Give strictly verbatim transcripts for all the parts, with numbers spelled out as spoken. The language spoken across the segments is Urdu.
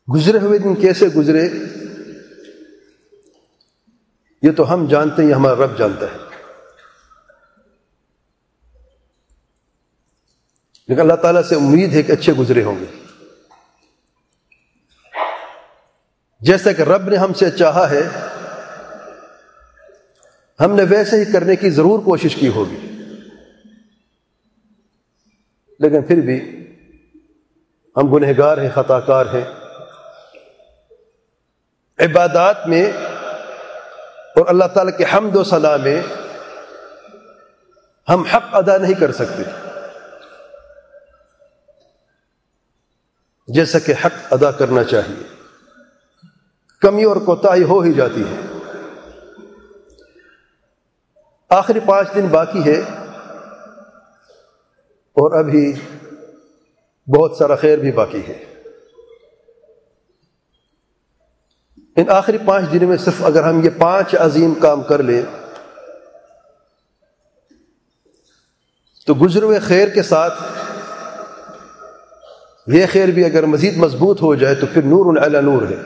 گزرے ہوئے دن کیسے گزرے یہ تو ہم جانتے ہیں، یہ ہمارا رب جانتا ہے، لیکن اللہ تعالیٰ سے امید ہے کہ اچھے گزرے ہوں گے، جیسا کہ رب نے ہم سے چاہا ہے ہم نے ویسے ہی کرنے کی ضرور کوشش کی ہوگی، لیکن پھر بھی ہم گنہگار ہیں، خطا کار ہیں، عبادات میں اور اللہ تعالیٰ کے حمد و ثنا میں ہم حق ادا نہیں کر سکتے جیسا کہ حق ادا کرنا چاہیے، کمی اور کوتاہی ہو ہی جاتی ہے۔ آخری پانچ دن باقی ہے اور ابھی بہت سارا خیر بھی باقی ہے۔ ان آخری پانچ دنوں میں صرف اگر ہم یہ پانچ عظیم کام کر لیں تو گزرے ہوئے خیر کے ساتھ یہ خیر بھی اگر مزید مضبوط ہو جائے تو پھر نور علی نور ہے،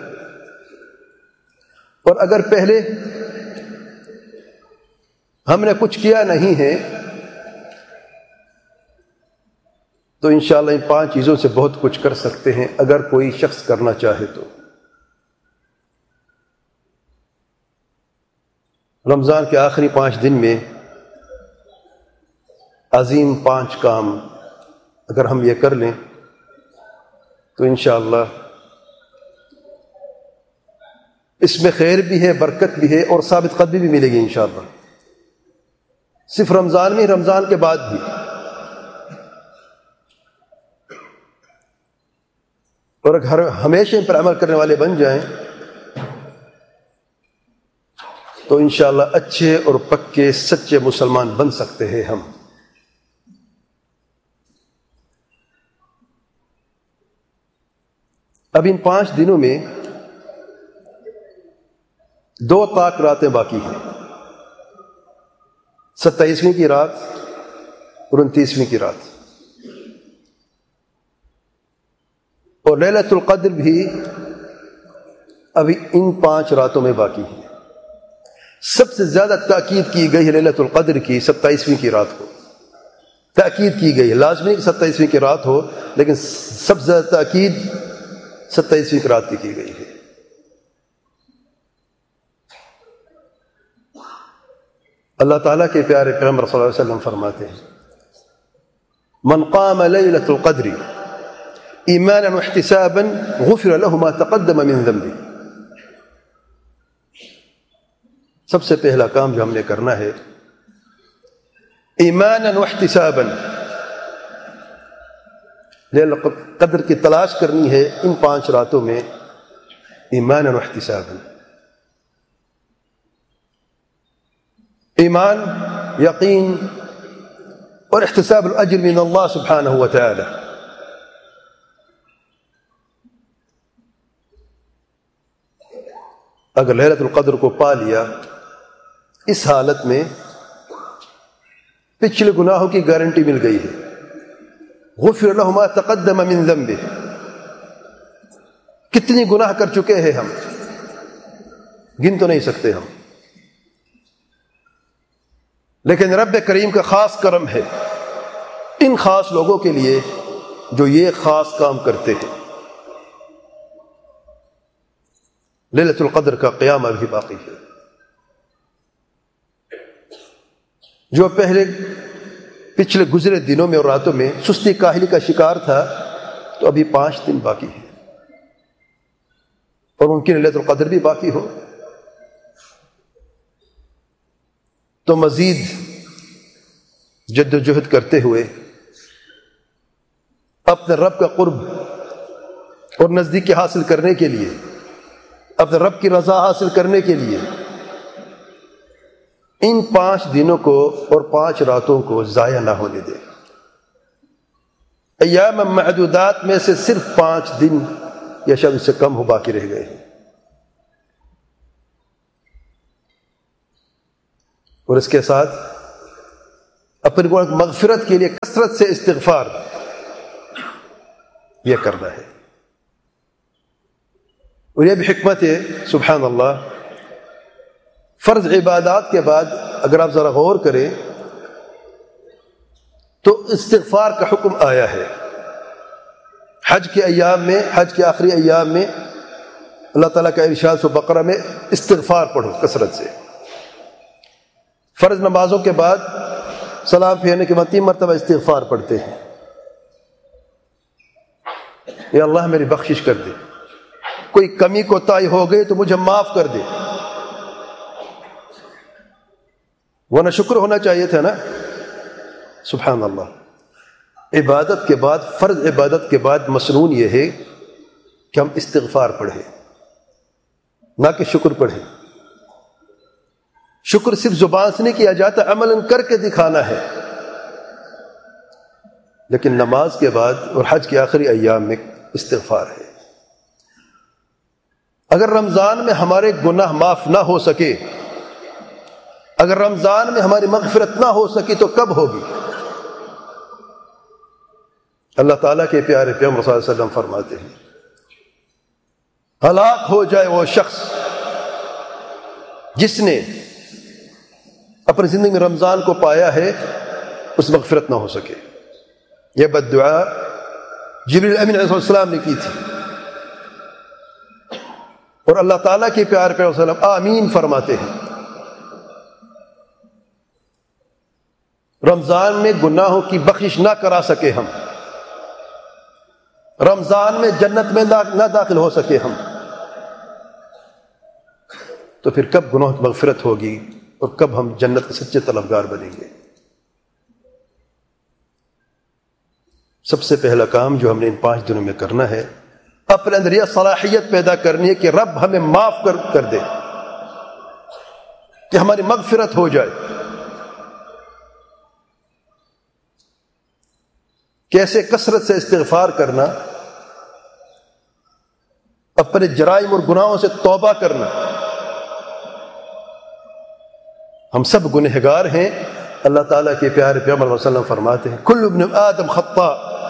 اور اگر پہلے ہم نے کچھ کیا نہیں ہے تو انشاءاللہ ان پانچ چیزوں سے بہت کچھ کر سکتے ہیں اگر کوئی شخص کرنا چاہے تو۔ رمضان کے آخری پانچ دن میں عظیم پانچ کام اگر ہم یہ کر لیں تو انشاءاللہ اس میں خیر بھی ہے، برکت بھی ہے اور ثابت قدمی بھی ملے گی انشاءاللہ، صرف رمضان میں، رمضان کے بعد بھی۔ اور اگر ہمیشہ ان پر عمل کرنے والے بن جائیں تو انشاءاللہ اچھے اور پکے سچے مسلمان بن سکتے ہیں ہم۔ اب ان پانچ دنوں میں دو طاق راتیں باقی ہیں، ستائیسویں کی رات اور انتیسویں کی رات، اور لیلۃ القدر بھی ابھی ان پانچ راتوں میں باقی ہے۔ سب سے زیادہ تاکید کی گئی ہے لیلۃ القدر کی ستائیسویں کی رات کو، تاکید کی گئی ہے، لازمی کہ ستائیسویں کی رات ہو لیکن سب سے زیادہ تاکید ستائیسویں کی رات کی کی گئی ہے۔ اللہ تعالیٰ کے پیارے پیغمبر صلی اللہ علیہ وسلم فرماتے ہیں من قام لیلۃ القدر ایمانا واحتسابا غفر له ما تقدم من ذنبه۔ سب سے پہلا کام جو ہم نے کرنا ہے ایمانا واحتسابا، لیلۃ القدر کی تلاش کرنی ہے ان پانچ راتوں میں ایمانا واحتسابا۔ ایمان، یقین اور احتساب الاجر من اللہ سبحانہ و تعالی۔ اگر لیلۃ القدر کو پا لیا اس حالت میں پچھلے گناہوں کی گارنٹی مل گئی ہے، غفر له ما تقدم من ذنبه۔ کتنی گناہ کر چکے ہیں ہم، گن تو نہیں سکتے ہم، لیکن رب کریم کا خاص کرم ہے ان خاص لوگوں کے لیے جو یہ خاص کام کرتے ہیں۔ لیلۃ القدر کا قیام ابھی باقی ہے، جو پہلے پچھلے گزرے دنوں میں اور راتوں میں سستی کاہلی کا شکار تھا تو ابھی پانچ دن باقی ہے، اور ممکن لیلۃ القدر بھی باقی ہو تو مزید جد و جہد کرتے ہوئے اپنے رب کا قرب اور نزدیکی حاصل کرنے کے لیے، اپنے رب کی رضا حاصل کرنے کے لیے ان پانچ دنوں کو اور پانچ راتوں کو ضائع نہ ہونے دے۔ ایام معدودات میں سے صرف پانچ دن یا شاید اس سے کم ہو باقی رہ گئے ہیں، اور اس کے ساتھ اپنی مغفرت کے لیے کثرت سے استغفار یہ کرنا ہے۔ اور یہ بھی حکمت ہے سبحان اللہ، فرض عبادات کے بعد اگر آپ ذرا غور کریں تو استغفار کا حکم آیا ہے۔ حج کے ایام میں، حج کے آخری ایام میں اللہ تعالیٰ کا ارشاد سورہ بقرہ میں استغفار پڑھو کثرت سے۔ فرض نمازوں کے بعد سلام پھیرنے کے بعد تین مرتبہ استغفار پڑھتے ہیں، یا اللہ میری بخشش کر دے، کوئی کمی کوتاہی ہو گئی تو مجھے معاف کر دے، ورنہ شکر ہونا چاہیے تھا نا۔ سبحان اللہ، عبادت کے بعد، فرض عبادت کے بعد مسنون یہ ہے کہ ہم استغفار پڑھیں، نہ کہ شکر پڑھیں۔ شکر صرف زبان سے نہیں کیا جاتا، عملاً کر کے دکھانا ہے۔ لیکن نماز کے بعد اور حج کے آخری ایام میں استغفار ہے۔ اگر رمضان میں ہمارے گناہ معاف نہ ہو سکے، اگر رمضان میں ہماری مغفرت نہ ہو سکی تو کب ہوگی؟ اللہ تعالیٰ کے پیارے پیغمبر صلی اللہ علیہ وسلم فرماتے ہیں ہلاک ہو جائے وہ شخص جس نے اپنی زندگی میں رمضان کو پایا ہے، اس مغفرت نہ ہو سکے۔ یہ بد دعا جبریل امین علیہ السلام نے کی تھی، اور اللہ تعالیٰ کے پیارے پیغمبر صلی اللہ علیہ وسلم آمین فرماتے ہیں۔ رمضان میں گناہوں کی بخشش نہ کرا سکے ہم، رمضان میں جنت میں نہ داخل ہو سکے ہم، تو پھر کب گناہ کی مغفرت ہوگی اور کب ہم جنت کے سچے طلبگار بنیں گے؟ سب سے پہلا کام جو ہم نے ان پانچ دنوں میں کرنا ہے، اپنے اندر یہ صلاحیت پیدا کرنی ہے کہ رب ہمیں معاف کر کر دے، کہ ہماری مغفرت ہو جائے۔ کیسے؟ کثرت سے استغفار کرنا، اپنے جرائم اور گناہوں سے توبہ کرنا۔ ہم سب گنہگار ہیں، اللہ تعالیٰ کے پیارے پیغمبر صلی اللہ علیہ وسلم فرماتے ہیں کل ابن آدم خطاء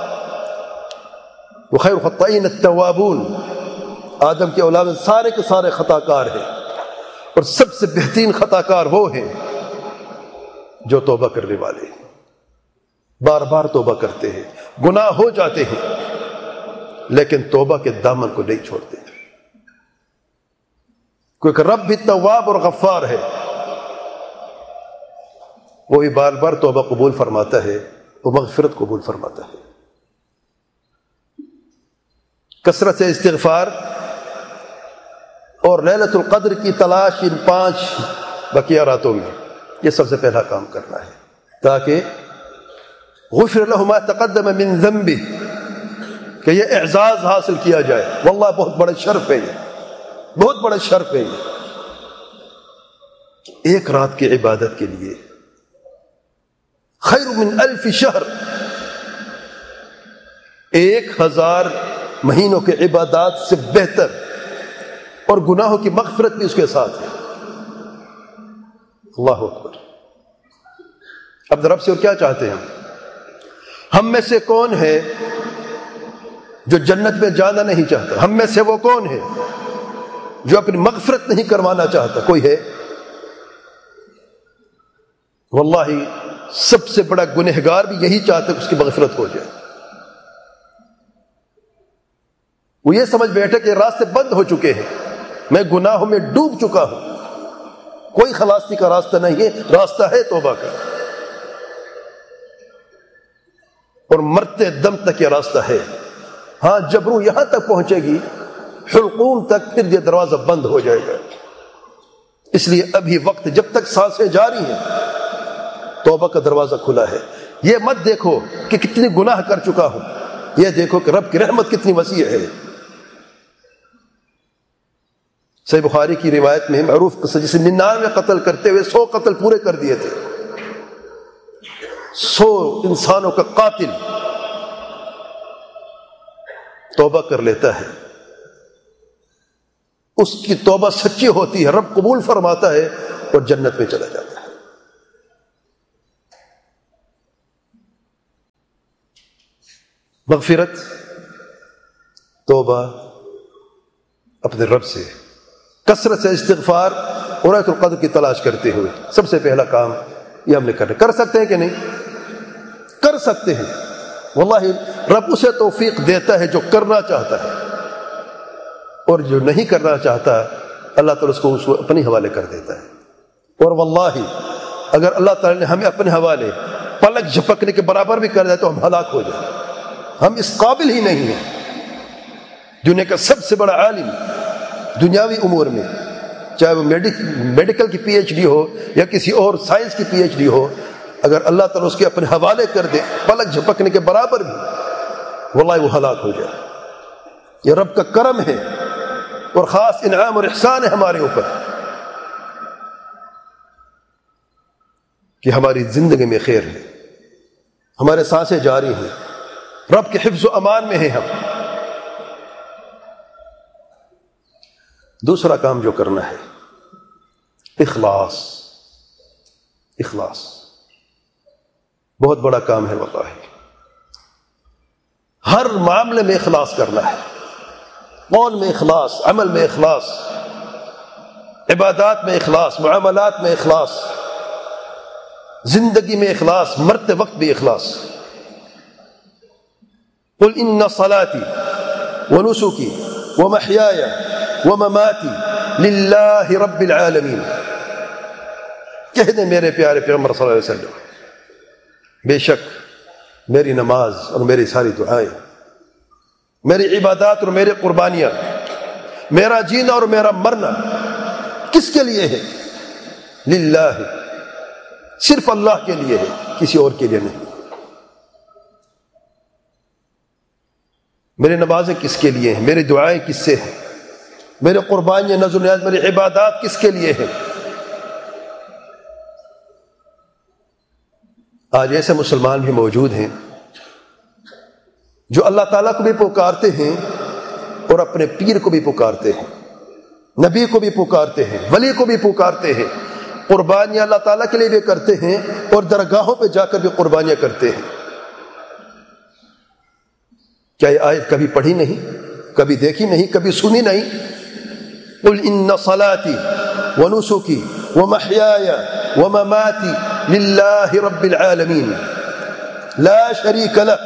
وخیر الخطائین التوابون، آدم کے اولاد سارے کے سارے خطا کار ہیں، اور سب سے بہترین خطا کار وہ ہیں جو توبہ کرنے والے ہیں، بار بار توبہ کرتے ہیں، گناہ ہو جاتے ہیں لیکن توبہ کے دامن کو نہیں چھوڑتے، کیونکہ رب بھی تواب اور غفار ہے، وہی بار بار توبہ قبول فرماتا ہے، وہ مغفرت قبول فرماتا ہے۔ کثرت سے استغفار اور لیلۃ القدر کی تلاش ان پانچ بقیہ راتوں میں، یہ سب سے پہلا کام کرنا ہے، تاکہ غفر له ما تقدم من ذنبه، کہ یہ اعزاز حاصل کیا جائے۔ واللہ بہت بڑا شرف ہے، یہ بہت بڑا شرف ہے یہ، ایک رات کی عبادت کے لیے خیر من الف شہر، ایک ہزار مہینوں کے عبادات سے بہتر، اور گناہوں کی مغفرت بھی اس کے ساتھ ہے۔ اللہ اکبر۔ اب رب سے اور کیا چاہتے ہیں ہم ہم میں سے کون ہے جو جنت میں جانا نہیں چاہتا؟ ہم میں سے وہ کون ہے جو اپنی مغفرت نہیں کروانا چاہتا؟ کوئی ہے؟ واللہ سب سے بڑا گنہگار بھی یہی چاہتا ہے کہ اس کی مغفرت ہو جائے۔ وہ یہ سمجھ بیٹھے کہ راستے بند ہو چکے ہیں، میں گناہوں میں ڈوب چکا ہوں، کوئی خلاصی کا راستہ نہیں ہے، راستہ ہے توبہ کا، اور مرتے دم تک یہ راستہ ہے۔ ہاں جب روح یہاں تک پہنچے گی حلقوم تک، پھر یہ دروازہ بند ہو جائے گا۔ اس لیے ابھی وقت، جب تک سانسیں جاری ہیں توبہ کا دروازہ کھلا ہے۔ یہ مت دیکھو کہ کتنی گناہ کر چکا ہوں، یہ دیکھو کہ رب کی رحمت کتنی وسیع ہے۔ صحیح بخاری کی روایت میں معروف قصہ، جسے ننانوے قتل کرتے ہوئے سو قتل پورے کر دیے تھے، سو انسانوں کا قاتل توبہ کر لیتا ہے، اس کی توبہ سچی ہوتی ہے، رب قبول فرماتا ہے اور جنت میں چلا جاتا ہے۔ مغفرت، توبہ، اپنے رب سے کثرت سے استغفار اور لیلۃ القدر کی تلاش کرتے ہوئے سب سے پہلا کام یہ ہم نے کرنا. کر سکتے ہیں کہ نہیں؟ کر سکتے ہیں. واللہ رب اسے توفیق دیتا ہے جو کرنا چاہتا ہے، اور جو نہیں کرنا چاہتا اللہ تعالیٰ اس کو اس کو اپنے حوالے کر دیتا ہے. اور واللہ اگر اللہ تعالیٰ نے ہمیں اپنے حوالے پلک جھپکنے کے برابر بھی کر دیا تو ہم ہلاک ہو جائیں. ہم اس قابل ہی نہیں ہیں. دنیا کا سب سے بڑا عالم دنیاوی امور میں، چاہے وہ میڈیکل کی پی ایچ ڈی ہو یا کسی اور سائنس کی پی ایچ ڈی ہو، اگر اللہ تعالیٰ اس کے اپنے حوالے کر دے پلک جھپکنے کے برابر بھی، واللہ وہ ہلاک ہو جائے. یہ رب کا کرم ہے اور خاص انعام اور احسان ہے ہمارے اوپر کہ ہماری زندگی میں خیر ہے، ہمارے سانسیں جاری ہیں، رب کے حفظ و امان میں ہیں ہم. دوسرا کام جو کرنا ہے اخلاص. اخلاص بہت بڑا کام ہے واللہ. ہر معاملے میں اخلاص کرنا ہے. قول میں اخلاص، عمل میں اخلاص، عبادات میں اخلاص، معاملات میں اخلاص، زندگی میں اخلاص، مرتے وقت بھی اخلاص. قل ان صلاتي ونسكي ومحياي ومماتي لله رب العالمین. کہہ دیں میرے پیارے پیغمبر صلی اللہ علیہ وسلم، بے شک میری نماز اور میری ساری دعائیں، میری عبادات اور میری قربانیاں، میرا جینا اور میرا مرنا کس کے لیے ہے؟ للہ، صرف اللہ کے لیے ہے، کسی اور کے لیے نہیں. میری نمازیں کس کے لیے ہیں؟ میری دعائیں کس سے ہیں؟ میرے قربانیاں، نذر و نیاز، میری عبادات کس کے لیے ہیں؟ آج ایسے مسلمان بھی موجود ہیں جو اللہ تعالیٰ کو بھی پکارتے ہیں اور اپنے پیر کو بھی پکارتے ہیں، نبی کو بھی پکارتے ہیں، ولی کو بھی پکارتے ہیں، قربانیاں اللہ تعالیٰ کے لیے بھی کرتے ہیں اور درگاہوں پہ جا کر بھی قربانیاں کرتے ہیں. کیا یہ آیت کبھی پڑھی نہیں، کبھی دیکھی نہیں، کبھی سنی نہیں؟ قل ان صلاتي ونسكي ومحياي ومماتي لله رب العالمين لا شريك له.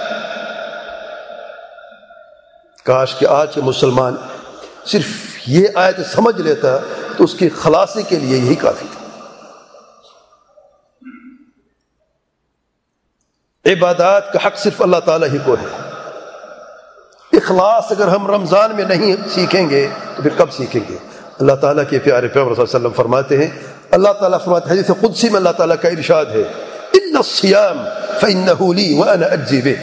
کاش کہ آج کے مسلمان صرف یہ آیت سمجھ لیتا تو اس کی خلاصی کے لیے یہی کافی تھا. عبادات کا حق صرف اللہ تعالیٰ ہی کو ہے. اخلاص اگر ہم رمضان میں نہیں سیکھیں گے تو پھر کب سیکھیں گے؟ اللہ تعالیٰ کے پیارے پیغمبر صلی اللہ علیہ وسلم فرماتے ہیں، اللہ تعالیٰ فرماتے ہیں، حدیث قدسی میں اللہ تعالیٰ کا ارشاد ہے، ان الصیام فانہ لی وانا اجزی بہ.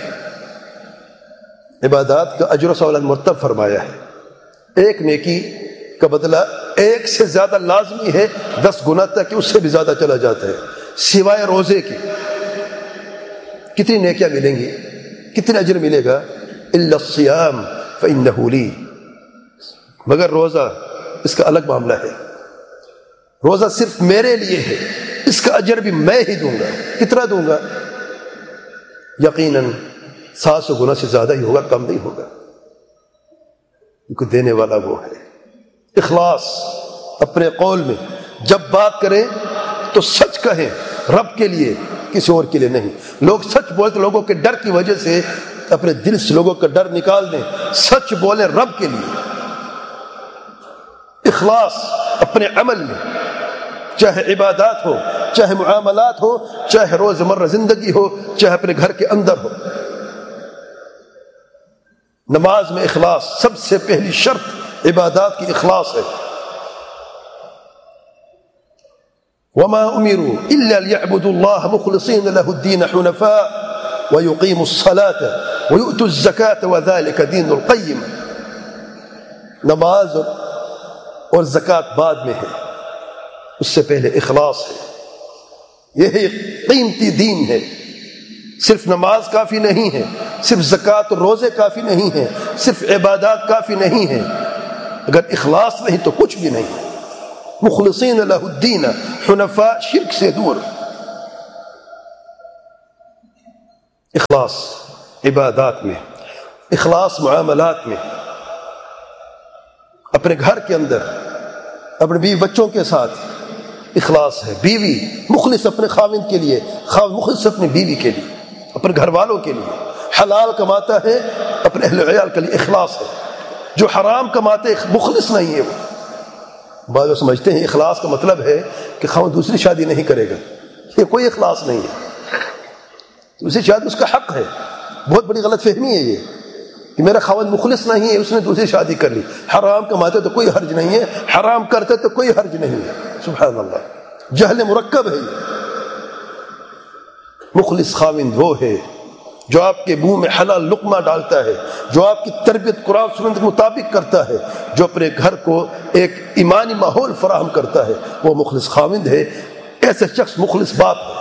عبادات کا اجر و ثواب مرتب فرمایا ہے. ایک نیکی کا بدلہ ایک سے زیادہ لازمی ہے، دس گنا تک اس سے بھی زیادہ چلا جاتا ہے، سوائے روزے کی. کتنی نیکیاں ملیں گی، کتنا اجر ملے گا؟ الا الصیام فانہ لی. مگر روزہ اس کا الگ معاملہ ہے. روزہ صرف میرے لیے ہے، اس کا اجر بھی میں ہی دوں گا. کتنا دوں گا؟ یقیناً سات سو گنا سے زیادہ ہی ہوگا، کم نہیں ہوگا، کیونکہ دینے والا وہ ہے. اخلاص اپنے قول میں جب بات کریں تو سچ کہیں، رب کے لیے، کسی اور کے لیے نہیں. لوگ سچ بولتے، لوگوں کے ڈر کی وجہ سے اپنے دل سے لوگوں کا ڈر نکال دیں، سچ بولیں رب کے لیے. اخلاص اپنے عمل میں، چاہے عبادات ہو، چاہے معاملات ہو، چاہے روزمرہ زندگی ہو، چاہے اپنے گھر کے اندر ہو. نماز میں اخلاص سب سے پہلی شرط عبادات کی اخلاص ہے. وما امروا الا ليعبدوا الله مخلصين له الدين حنفاء ويقيموا الصلاة ويؤتوا الزكاة وذلك دين القيم. نماز اور زکوٰۃ بعد میں ہے، اس سے پہلے اخلاص ہے. یہی قیمتی دین ہے. صرف نماز کافی نہیں ہے، صرف زکوٰۃ اور روزے کافی نہیں ہیں، صرف عبادات کافی نہیں ہیں. اگر اخلاص نہیں تو کچھ بھی نہیں. مخلصین لہ الدین حنفاء، شرک سے دور. اخلاص عبادات میں، اخلاص معاملات میں. اپنے گھر کے اندر اپنے بیوی بچوں کے ساتھ اخلاص ہے. بیوی مخلص اپنے خاوند کے لیے، خاوند مخلص اپنی بیوی کے لیے، اپنے گھر والوں کے لیے. حلال کماتا ہے اپنے اہل عیال کے لیے، اخلاص ہے. جو حرام کماتے مخلص نہیں ہے. وہ بعض لوگ سمجھتے ہیں اخلاص کا مطلب ہے کہ خاوند دوسری شادی نہیں کرے گا. یہ کوئی اخلاص نہیں ہے. دوسری شادی اس کا حق ہے. بہت بڑی غلط فہمی ہے یہ کہ میرا خاوند مخلص نہیں ہے، اس نے دوسری شادی کر لی. حرام کماتے تو کوئی حرج نہیں ہے، حرام کرتے تو کوئی حرج نہیں ہے. سبحان اللہ، جہل مرکب ہے یہ. مخلص خاوند وہ ہے جو آپ کے منہ میں حلال لقمہ ڈالتا ہے، جو آپ کی تربیت قرآن سنت کے مطابق کرتا ہے، جو اپنے گھر کو ایک ایمانی ماحول فراہم کرتا ہے، وہ مخلص خاوند ہے. ایسے شخص مخلص باپ ہے.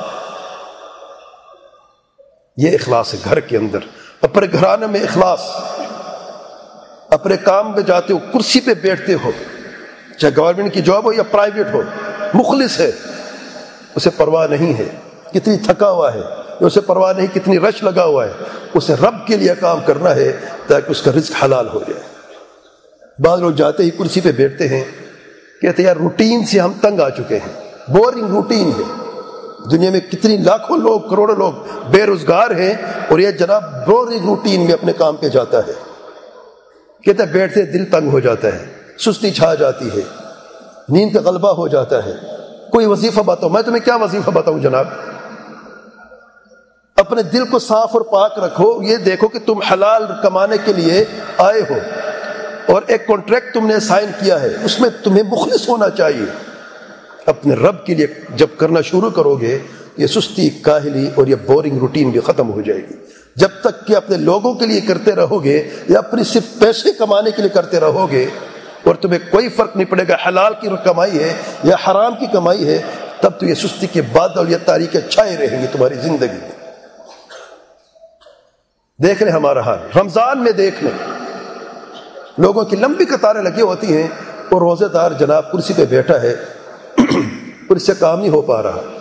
یہ اخلاص ہے گھر کے اندر. اپنے گھرانے میں اخلاص. اپنے کام پہ جاتے ہو، کرسی پہ بیٹھتے ہو، چاہے گورنمنٹ کی جاب ہو یا پرائیویٹ ہو، مخلص ہے. اسے پرواہ نہیں ہے کتنی تھکا ہوا ہے، اسے پرواہ نہیں کتنی رش لگا ہوا ہے. اسے رب کے لیے کام کرنا ہے تاکہ اس کا رزق حلال ہو جائے. بعض لوگ جاتے ہی کرسی پہ بیٹھتے ہیں، کہتے ہیں یار روٹین سے ہم تنگ آ چکے ہیں. بورنگ روٹین ہے. دنیا میں کتنی لاکھوں لوگ، کروڑوں لوگ بے روزگار ہیں، اور یہ جناب بورنگ روٹین میں اپنے کام پہ جاتا ہے. کہتے ہیں بیٹھتے دل تنگ ہو جاتا ہے، سستی چھا جاتی ہے، نیند کا غلبہ ہو جاتا ہے. کوئی وظیفہ بتاؤ. میں تمہیں کیا وظیفہ بتاؤں جناب؟ اپنے دل کو صاف اور پاک رکھو. یہ دیکھو کہ تم حلال کمانے کے لیے آئے ہو اور ایک کانٹریکٹ تم نے سائن کیا ہے، اس میں تمہیں مخلص ہونا چاہیے. اپنے رب کے لیے جب کرنا شروع کرو گے، یہ سستی، کاہلی اور یہ بورنگ روٹین بھی ختم ہو جائے گی. جب تک کہ اپنے لوگوں کے لیے کرتے رہو گے یا اپنی صرف پیسے کمانے کے لیے کرتے رہو گے اور تمہیں کوئی فرق نہیں پڑے گا حلال کی کمائی ہے یا حرام کی کمائی ہے، تب تو یہ سستی کے بادل یا تاریکیں چھائے رہیں گی تمہاری زندگی میں. دیکھ لیں ہمارا حال. رمضان میں دیکھ لیں لوگوں کی لمبی قطاریں لگی ہوتی ہیں اور روزے دار جناب کرسی پہ بیٹھا ہے اور اس سے کام نہیں ہو پا رہا.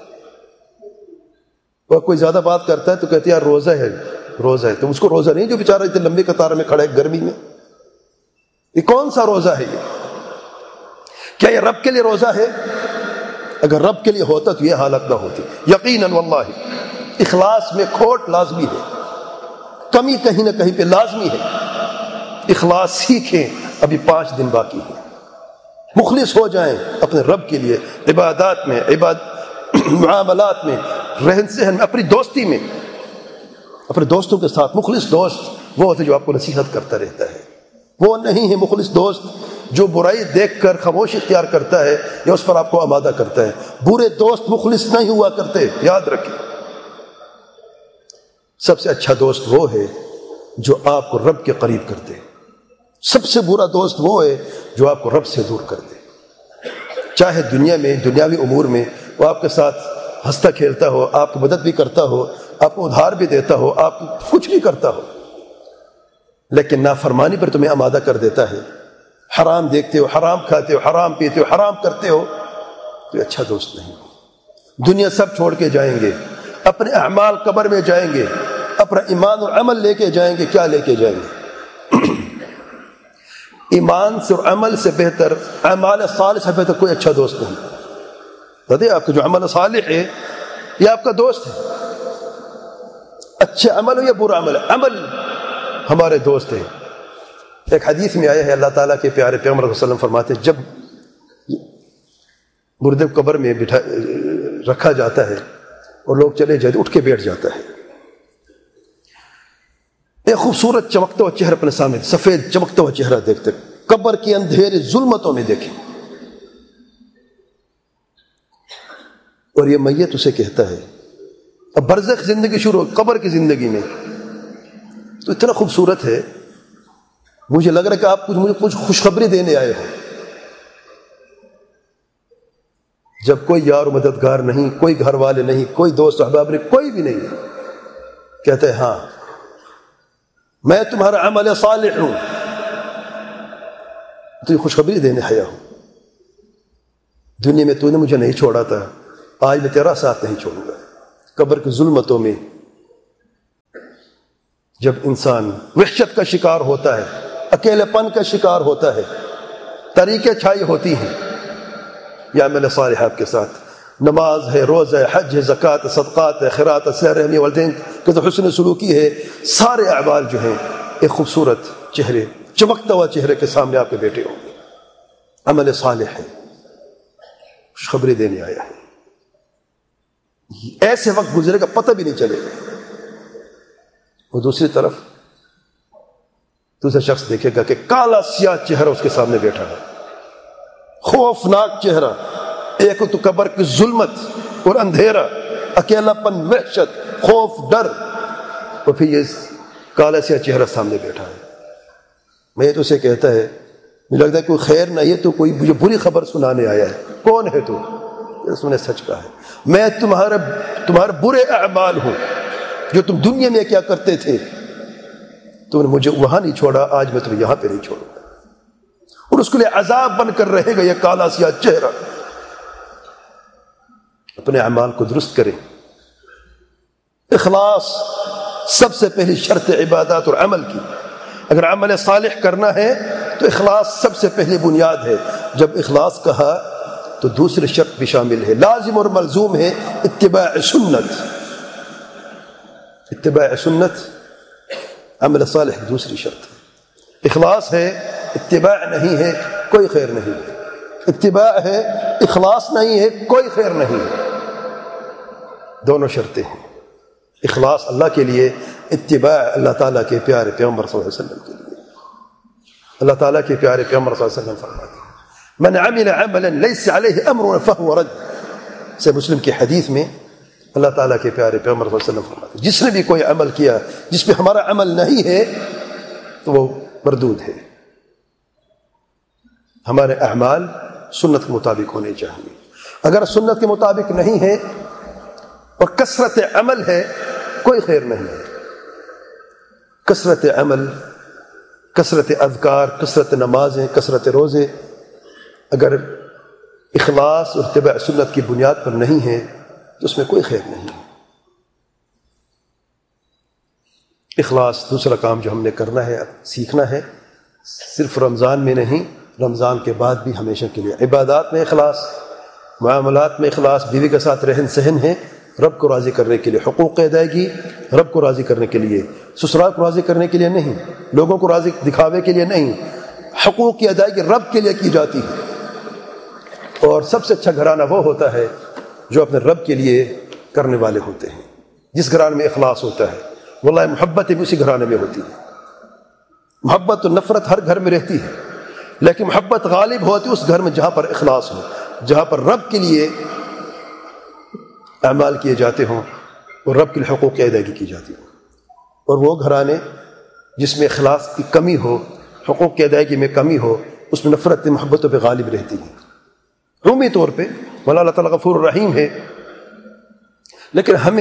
اور کوئی زیادہ بات کرتا ہے تو کہتے ہیں یار روزہ ہے، روزہ ہے. تو اس کو روزہ نہیں جو بیچارہ اتنے لمبی قطار میں کھڑا ہے گرمی میں. یہ کون سا روزہ ہے؟ یہ کیا یہ رب کے لیے روزہ ہے؟ اگر رب کے لیے ہوتا تو یہ حالت نہ ہوتی. یقیناً واللہ اخلاص میں کھوٹ لازمی ہے، کمی کہیں نہ کہیں پہ لازمی ہے. اخلاص سیکھیں، ابھی پانچ دن باقی ہے. مخلص ہو جائیں اپنے رب کے لیے، عبادات میں، عباد معاملات میں، رہن سہن میں، اپنی دوستی میں. اپنے دوستوں کے ساتھ مخلص دوست وہ ہوتا ہے جو آپ کو نصیحت کرتا رہتا ہے. وہ نہیں ہے مخلص دوست جو برائی دیکھ کر خاموش اختیار کرتا ہے یا اس پر آپ کو آمادہ کرتا ہے. برے دوست مخلص نہیں ہوا کرتے، یاد رکھیں. سب سے اچھا دوست وہ ہے جو آپ کو رب کے قریب کر دے. سب سے برا دوست وہ ہے جو آپ کو رب سے دور کر دے. چاہے دنیا میں، دنیاوی امور میں وہ آپ کے ساتھ ہنستا کھیلتا ہو، آپ کی مدد بھی کرتا ہو، آپ کو ادھار بھی دیتا ہو، آپ کچھ بھی کرتا ہو، لیکن نافرمانی پر تمہیں آمادہ کر دیتا ہے. حرام دیکھتے ہو، حرام کھاتے ہو، حرام پیتے ہو، حرام کرتے ہو، تو اچھا دوست نہیں. دنیا سب چھوڑ کے جائیں گے، اپنے اعمال قبر میں جائیں گے، اپنا ایمان اور عمل لے کے جائیں گے. کیا لے کے جائیں گے؟ ایمان سے اور عمل سے بہتر، اعمال صالح سے بہتر کوئی اچھا دوست نہیں. بتائیے آپ کا جو عمل صالح ہے یہ آپ کا دوست ہے. اچھا عمل ہو یا برا عمل، عمل ہمارے دوست ہیں. ایک حدیث میں آیا ہے اللہ تعالیٰ کے پیارے پیغمبر صلی اللہ علیہ وسلم فرماتے ہیں جب مردے کو قبر میں بٹھا رکھا جاتا ہے اور لوگ چلے جاتے اٹھ کے بیٹھ جاتا ہے، ایک خوبصورت چمکتا ہوا چہرہ اپنے سامنے، سفید چمکتا ہوا چہرہ دیکھتے، قبر کے اندھیرے ظلمتوں میں دیکھیں، اور یہ میت اسے کہتا ہے اب برزخ زندگی شروع، قبر کی زندگی میں تو اتنا خوبصورت ہے، مجھے لگ رہا ہے کہ آپ کچھ مجھے کچھ خوشخبری دینے آئے ہو. جب کوئی یار و مددگار نہیں، کوئی گھر والے نہیں، کوئی دوست احباب نہیں، کوئی بھی نہیں، کہتے ہیں ہاں میں تمہارا عمل صالح ہوں، تو یہ خوشخبری دینے آیا ہوں. دنیا میں تو نے مجھے نہیں چھوڑا تھا، آج میں تیرا ساتھ نہیں چھوڑوں گا. قبر کی ظلمتوں میں جب انسان وحشت کا شکار ہوتا ہے، اکیلے پن کا شکار ہوتا ہے، تاریکیں چھائی ہوتی ہیں یہ عمل صالح آپ کے ساتھ، نماز ہے، روزہ ہے، حج ہے، زکوٰۃ ہے، صدقات ہے، خیرات ہے، صلہ رحمی، والدین کے ساتھ حسن سلوکی ہے، سارے اعمال جو ہیں ایک خوبصورت چہرے، چمکتا ہوا چہرے کے سامنے آپ کے بیٹے ہوں گے. عمل صالح ہے، خوشخبری دینے آیا ہے. ایسے وقت گزرے گا پتہ بھی نہیں چلے گا. وہ دوسری طرف دوسرا شخص دیکھے گا کہ کالا سیاہ چہرہ اس کے سامنے بیٹھا ہے، خوفناک چہرہ، ایک تو قبر کی ظلمت اور اندھیرا، اکیلا پن، وحشت، خوف، ڈر، اور پھر یہ کالا سیاہ چہرہ سامنے بیٹھا ہے. میں تو اسے کہتا ہے مجھے لگتا ہے کوئی خیر نہیں ہے، تو کوئی مجھے بری خبر سنانے آیا ہے. کون ہے تو؟ اس نے سچ کہا ہے، میں تمہارے تمہارے برے اعمال ہوں جو تم دنیا میں کیا کرتے تھے، تم نے مجھے وہاں نہیں چھوڑا، آج میں تمہیں یہاں پہ نہیں چھوڑوں گا. اور اس کے لیے عذاب بن کر رہے گا یہ کالا سیاہ چہرہ. اپنے اعمال کو درست کریں. اخلاص سب سے پہلی شرط عبادات اور عمل کی. اگر عمل صالح کرنا ہے تو اخلاص سب سے پہلی بنیاد ہے. جب اخلاص کہا تو دوسری شرط بھی شامل ہے، لازم اور ملزوم ہے اتباع سنت. اتباع سنت عمل صالح کی دوسری شرط ہے. اخلاص ہے، اتباع نہیں ہے، کوئی خیر نہیں ہے. اتباع ہے، اخلاص نہیں ہے، کوئی خیر نہیں ہے. دونوں شرطیں ہیں. اخلاص اللہ کے لیے، اتباع اللہ تعالیٰ کے پیارے پیغمبر صلی اللہ علیہ وسلم کے لیے. اللہ تعالیٰ کے پیارے پیغمبر صلی اللہ علیہ وسلم فرماتے ہیں من عمل عملا ليس عليه امرنا فهو رد. سے مسلم کی حدیث میں اللہ تعالیٰ کے پیارے پیغمبر صلی اللہ علیہ وسلم فرماتے ہیں جس نے بھی کوئی عمل کیا جس پہ ہمارا عمل نہیں ہے تو وہ مردود ہے. ہمارے اعمال سنت کے مطابق ہونے چاہیے. اگر سنت کے مطابق نہیں ہے اور کثرت عمل ہے کوئی خیر نہیں ہے. کثرت عمل، کثرت اذکار، کثرت نمازیں، کثرت روزے اگر اخلاص اور اتباع سنت کی بنیاد پر نہیں ہے تو اس میں کوئی خیر نہیں ہے. اخلاص دوسرا کام جو ہم نے کرنا ہے، سیکھنا ہے، صرف رمضان میں نہیں، رمضان کے بعد بھی ہمیشہ کے لیے. عبادات میں اخلاص، معاملات میں اخلاص، بیوی کے ساتھ رہن سہن ہے رب کو راضی کرنے کے لیے، حقوق ادائیگی رب کو راضی کرنے کے لیے، سسرال کو راضی کرنے کے لیے نہیں، لوگوں کو راضی دکھاوے کے لیے نہیں. حقوق کی ادائیگی رب کے لیے کی جاتی ہے. اور سب سے اچھا گھرانہ وہ ہوتا ہے جو اپنے رب کے لیے کرنے والے ہوتے ہیں. جس گھرانے میں اخلاص ہوتا ہے واللہ محبت بھی اسی گھرانے میں ہوتی ہے. محبت و نفرت ہر گھر میں رہتی ہے لیکن محبت غالب ہوتی ہے اس گھر میں جہاں پر اخلاص ہو، جہاں پر رب کے لیے اعمال کیے جاتے ہوں اور رب کے لیے حقوق کی ادائیگی کی جاتی ہو. اور وہ گھرانے جس میں اخلاص کی کمی ہو، حقوق کی ادائیگی میں کمی ہو، اس میں نفرت محبتوں پہ غالب رہتی ہے. عمومی طور پہ مولا اللہ تعالیٰ غفور الرحیم ہے لیکن ہمیں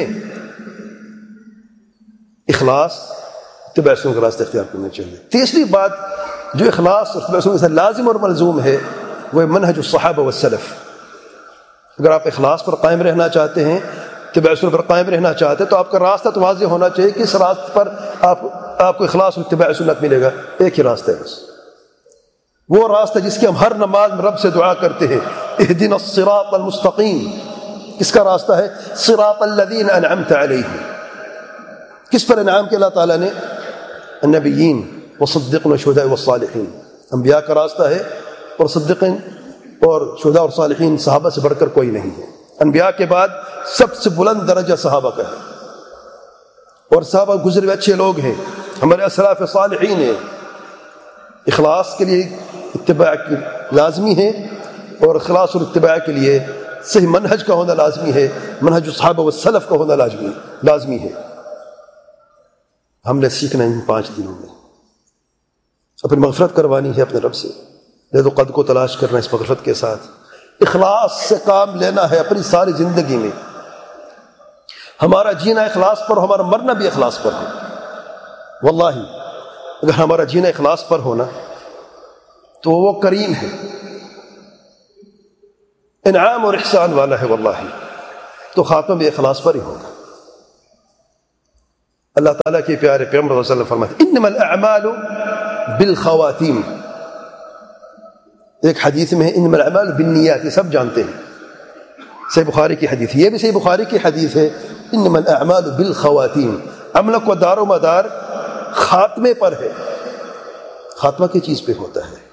اخلاص اتباع سنت کا راستہ اختیار کرنا چاہیے. تیسری بات جو اخلاص اور اتباع سنت سے لازم اور ملزوم ہے وہ منہج الصحابہ والسلف. اگر آپ اخلاص پر قائم رہنا چاہتے ہیں، اتباع سنت پر قائم رہنا چاہتے ہیں تو آپ کا راستہ تو واضح ہونا چاہیے کہ اس راستے پر آپ آپ کو اخلاص اور اتباع سنت ملے گا. ایک ہی راستہ ہے بس، وہ راستہ جس کی ہم ہر نماز میں رب سے دعا کرتے ہیں اہدنا الصراط المستقیم. کس کا راستہ ہے؟ صراط الذین انعمت علیہم. کس پر انعام کیا اللہ تعالیٰ نے؟ النبیین والصدیقین والشہداء والصالحین. انبیاء کا راستہ ہے اور صدیقین اور شہداء اور صالحین صحابہ سے بڑھ کر کوئی نہیں ہے. انبیاء کے بعد سب سے بلند درجہ صحابہ کا ہے اور صحابہ گزرے ہوئے اچھے لوگ ہیں، ہمارے اسلاف صالحین ہیں. اخلاص کے لیے اتباع کی لازمی ہے اور اخلاص اور اتباع کے لیے صحیح منہج کا ہونا لازمی ہے، منہج الصحابہ والسلف کا ہونا لازمی لازمی ہے. ہم نے سیکھنا ان پانچ دنوں میں، اپنی مغفرت کروانی ہے اپنے رب سے، لذ و قد کو تلاش کرنا اس مغفرت کے ساتھ، اخلاص سے کام لینا ہے اپنی ساری زندگی میں. ہمارا جینا اخلاص پر ہو، ہمارا مرنا بھی اخلاص پر ہو. واللہ اگر ہمارا جینا اخلاص پر ہونا تو وہ کریم ہے، انعام اور احسان والا ہے. واللہ تو خاتمہ بھی اخلاص پر ہی ہوگا. اللہ تعالیٰ کے پیارے پیغمبر صلی اللہ علیہ وسلم فرماتے انما الاعمال بالخواتیم. ایک حدیث میں ہے انما الاعمال بالنیات، یہ سب جانتے ہیں، صحیح بخاری کی حدیث، یہ بھی صحیح بخاری کی حدیث ہے انما الاعمال بالخواتیم، عمل کو دار و مدار خاتمے پر ہے، خاتمہ کی چیز پہ ہوتا ہے،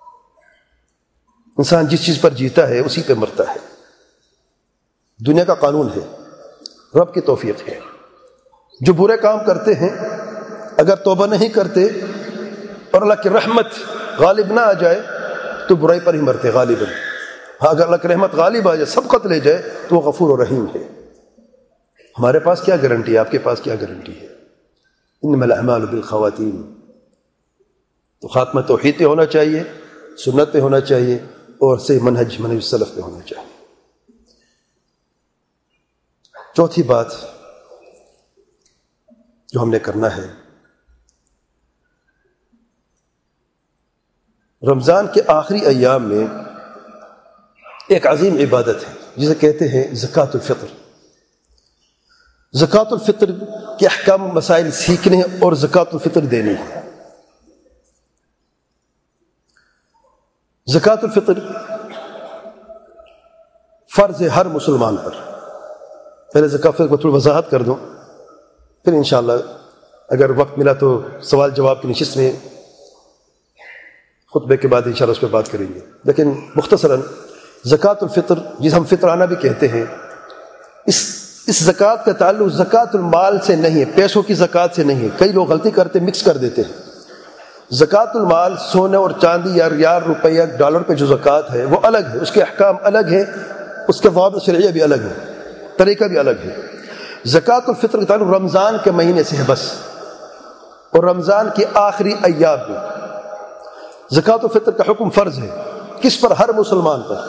انسان جس چیز پر جیتا ہے اسی پہ مرتا ہے، دنیا کا قانون ہے، رب کی توفیق ہے۔ جو برے کام کرتے ہیں اگر توبہ نہیں کرتے اور اللہ کی رحمت غالب نہ آ جائے تو برائی پر ہی مرتے غالباً، ہاں اگر اللہ کی رحمت غالب آ جائے سبقت لے جائے تو وہ غفور و رحیم ہے۔ ہمارے پاس کیا گارنٹی ہے، آپ کے پاس کیا گارنٹی ہے؟ انما الاعمال بالخواتیم، تو خاتمہ توحید پہ ہونا چاہیے، سنت پہ ہونا چاہیے، اور صحیح منہج منہج سلف پہ ہونا چاہیے۔ چوتھی بات جو ہم نے کرنا ہے، رمضان کے آخری ایام میں ایک عظیم عبادت ہے جسے کہتے ہیں زکوٰۃ الفطر۔ زکوٰۃ الفطر کے احکام مسائل سیکھنے ہیں اور زکوٰۃ الفطر دینی ہے۔ زکوٰۃ الفطر فرض ہے ہر مسلمان پر۔ پہلے زکوٰۃ الفطر کو تھوڑی وضاحت کر دوں، پھر انشاءاللہ اگر وقت ملا تو سوال جواب کی نشست میں خطبے کے بعد انشاءاللہ اس پہ بات کریں گے، لیکن مختصراً زکوٰۃ الفطر جسے ہم فطرانہ بھی کہتے ہیں، اس اس زکوٰۃ کا تعلق زکوٰۃ المال سے نہیں ہے، پیسوں کی زکوٰۃ سے نہیں ہے۔ کئی لوگ غلطی کرتے مکس کر دیتے ہیں۔ زکوٰۃ المال سونے اور چاندی یا ریال روپیہ ڈالر پہ جو زکوٰۃ ہے وہ الگ ہے، اس کے احکام الگ ہے، اس کے ضوابط شرعیہ بھی الگ ہے، طریقہ بھی الگ ہے۔ زکوٰۃ الفطر کا تعلق رمضان کے مہینے سے ہے بس، اور رمضان کے آخری ایام میں زکوٰۃ الفطر کا حکم فرض ہے۔ کس پر؟ ہر مسلمان پر،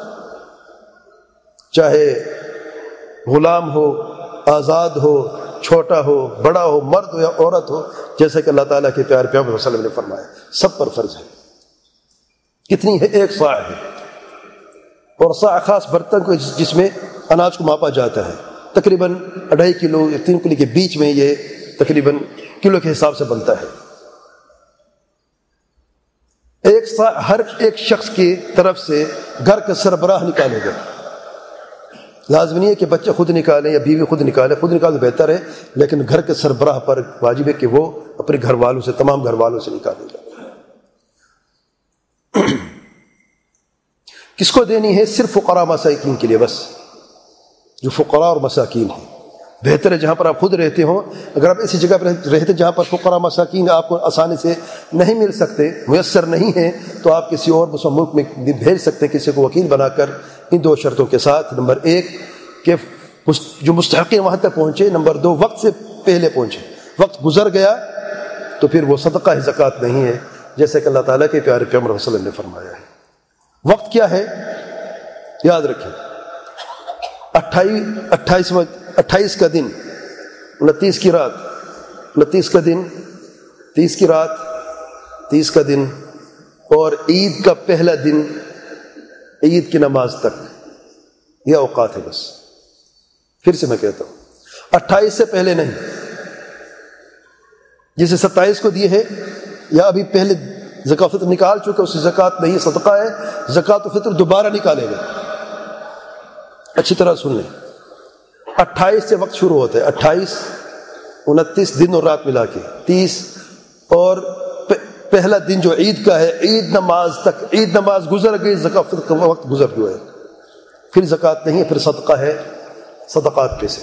چاہے غلام ہو، آزاد ہو، چھوٹا ہو، بڑا ہو، مرد ہو یا عورت ہو، جیسا کہ اللہ تعالیٰ کے پیارے پیغمبر صلی اللہ علیہ وسلم نے فرمایا، سب پر فرض ہے۔ کتنی ہے؟ ایک صاع ہے، اور صاع خاص برتن کو جس میں اناج کو ماپا جاتا ہے، تقریباً اڑھائی کلو یا تین کلو کے بیچ میں یہ تقریباً کلو کے حساب سے بنتا ہے۔ ایک صاع ہر ایک شخص کی طرف سے گھر کا سربراہ نکالے گا۔ لازم نہیں ہے کہ بچے خود نکالیں یا بیوی خود نکالے، خود نکالے بہتر ہے، لیکن گھر کے سربراہ پر واجب ہے کہ وہ اپنے گھر والوں سے، تمام گھر والوں سے نکالے گا۔ کس کو دینی ہے؟ صرف فقراء مساکین کے لیے بس، جو فقراء اور مساکین ہیں۔ بہتر ہے جہاں پر آپ خود رہتے ہوں، اگر آپ ایسی جگہ پر رہتے جہاں پر فقراء مساکین آپ کو آسانی سے نہیں مل سکتے، میسر نہیں ہیں، تو آپ کسی اور مسلم ملک میں بھیج سکتے ہیں، کسی کو وکیل بنا کر، ان دو شرطوں کے ساتھ۔ نمبر ایک کہ جو مستحق وہاں تک پہنچے، نمبر دو وقت سے پہلے پہنچے۔ وقت گزر گیا تو پھر وہ صدقہ ہے، زکوٰۃ نہیں ہے، جیسے کہ اللہ تعالیٰ کے پیارے پیغمبر صلی اللہ علیہ وسلم نے فرمایا ہے۔ وقت کیا ہے؟ یاد رکھیں، اٹھائیس اٹھائیس اٹھائیس کا دن، انتیس کی رات، انتیس کا دن، تیس کی رات، تیس کا دن، اور عید کا پہلا دن عید کی نماز تک، یہ اوقات ہے بس۔ پھر سے میں کہتا ہوں، اٹھائیس سے پہلے نہیں، جسے ستائیس کو دی ہے یا ابھی پہلے زکوٰۃ فطر نکال چکے اس کی زکوٰۃ نہیں، صدقہ ہے، زکوٰۃ فطر دوبارہ نکالے گا۔ اچھی طرح سن لیں، اٹھائیس سے وقت شروع ہوتا ہے، اٹھائیس، انتیس دن اور رات ملا کے، تیس، اور پہلا دن جو عید کا ہے، عید نماز تک، عید نماز گزر گئی، زکوٰۃ فطر کا وقت گزر گیا ہے، پھر زکوٰۃ نہیں ہے، پھر صدقہ ہے، صدقات پہ سے۔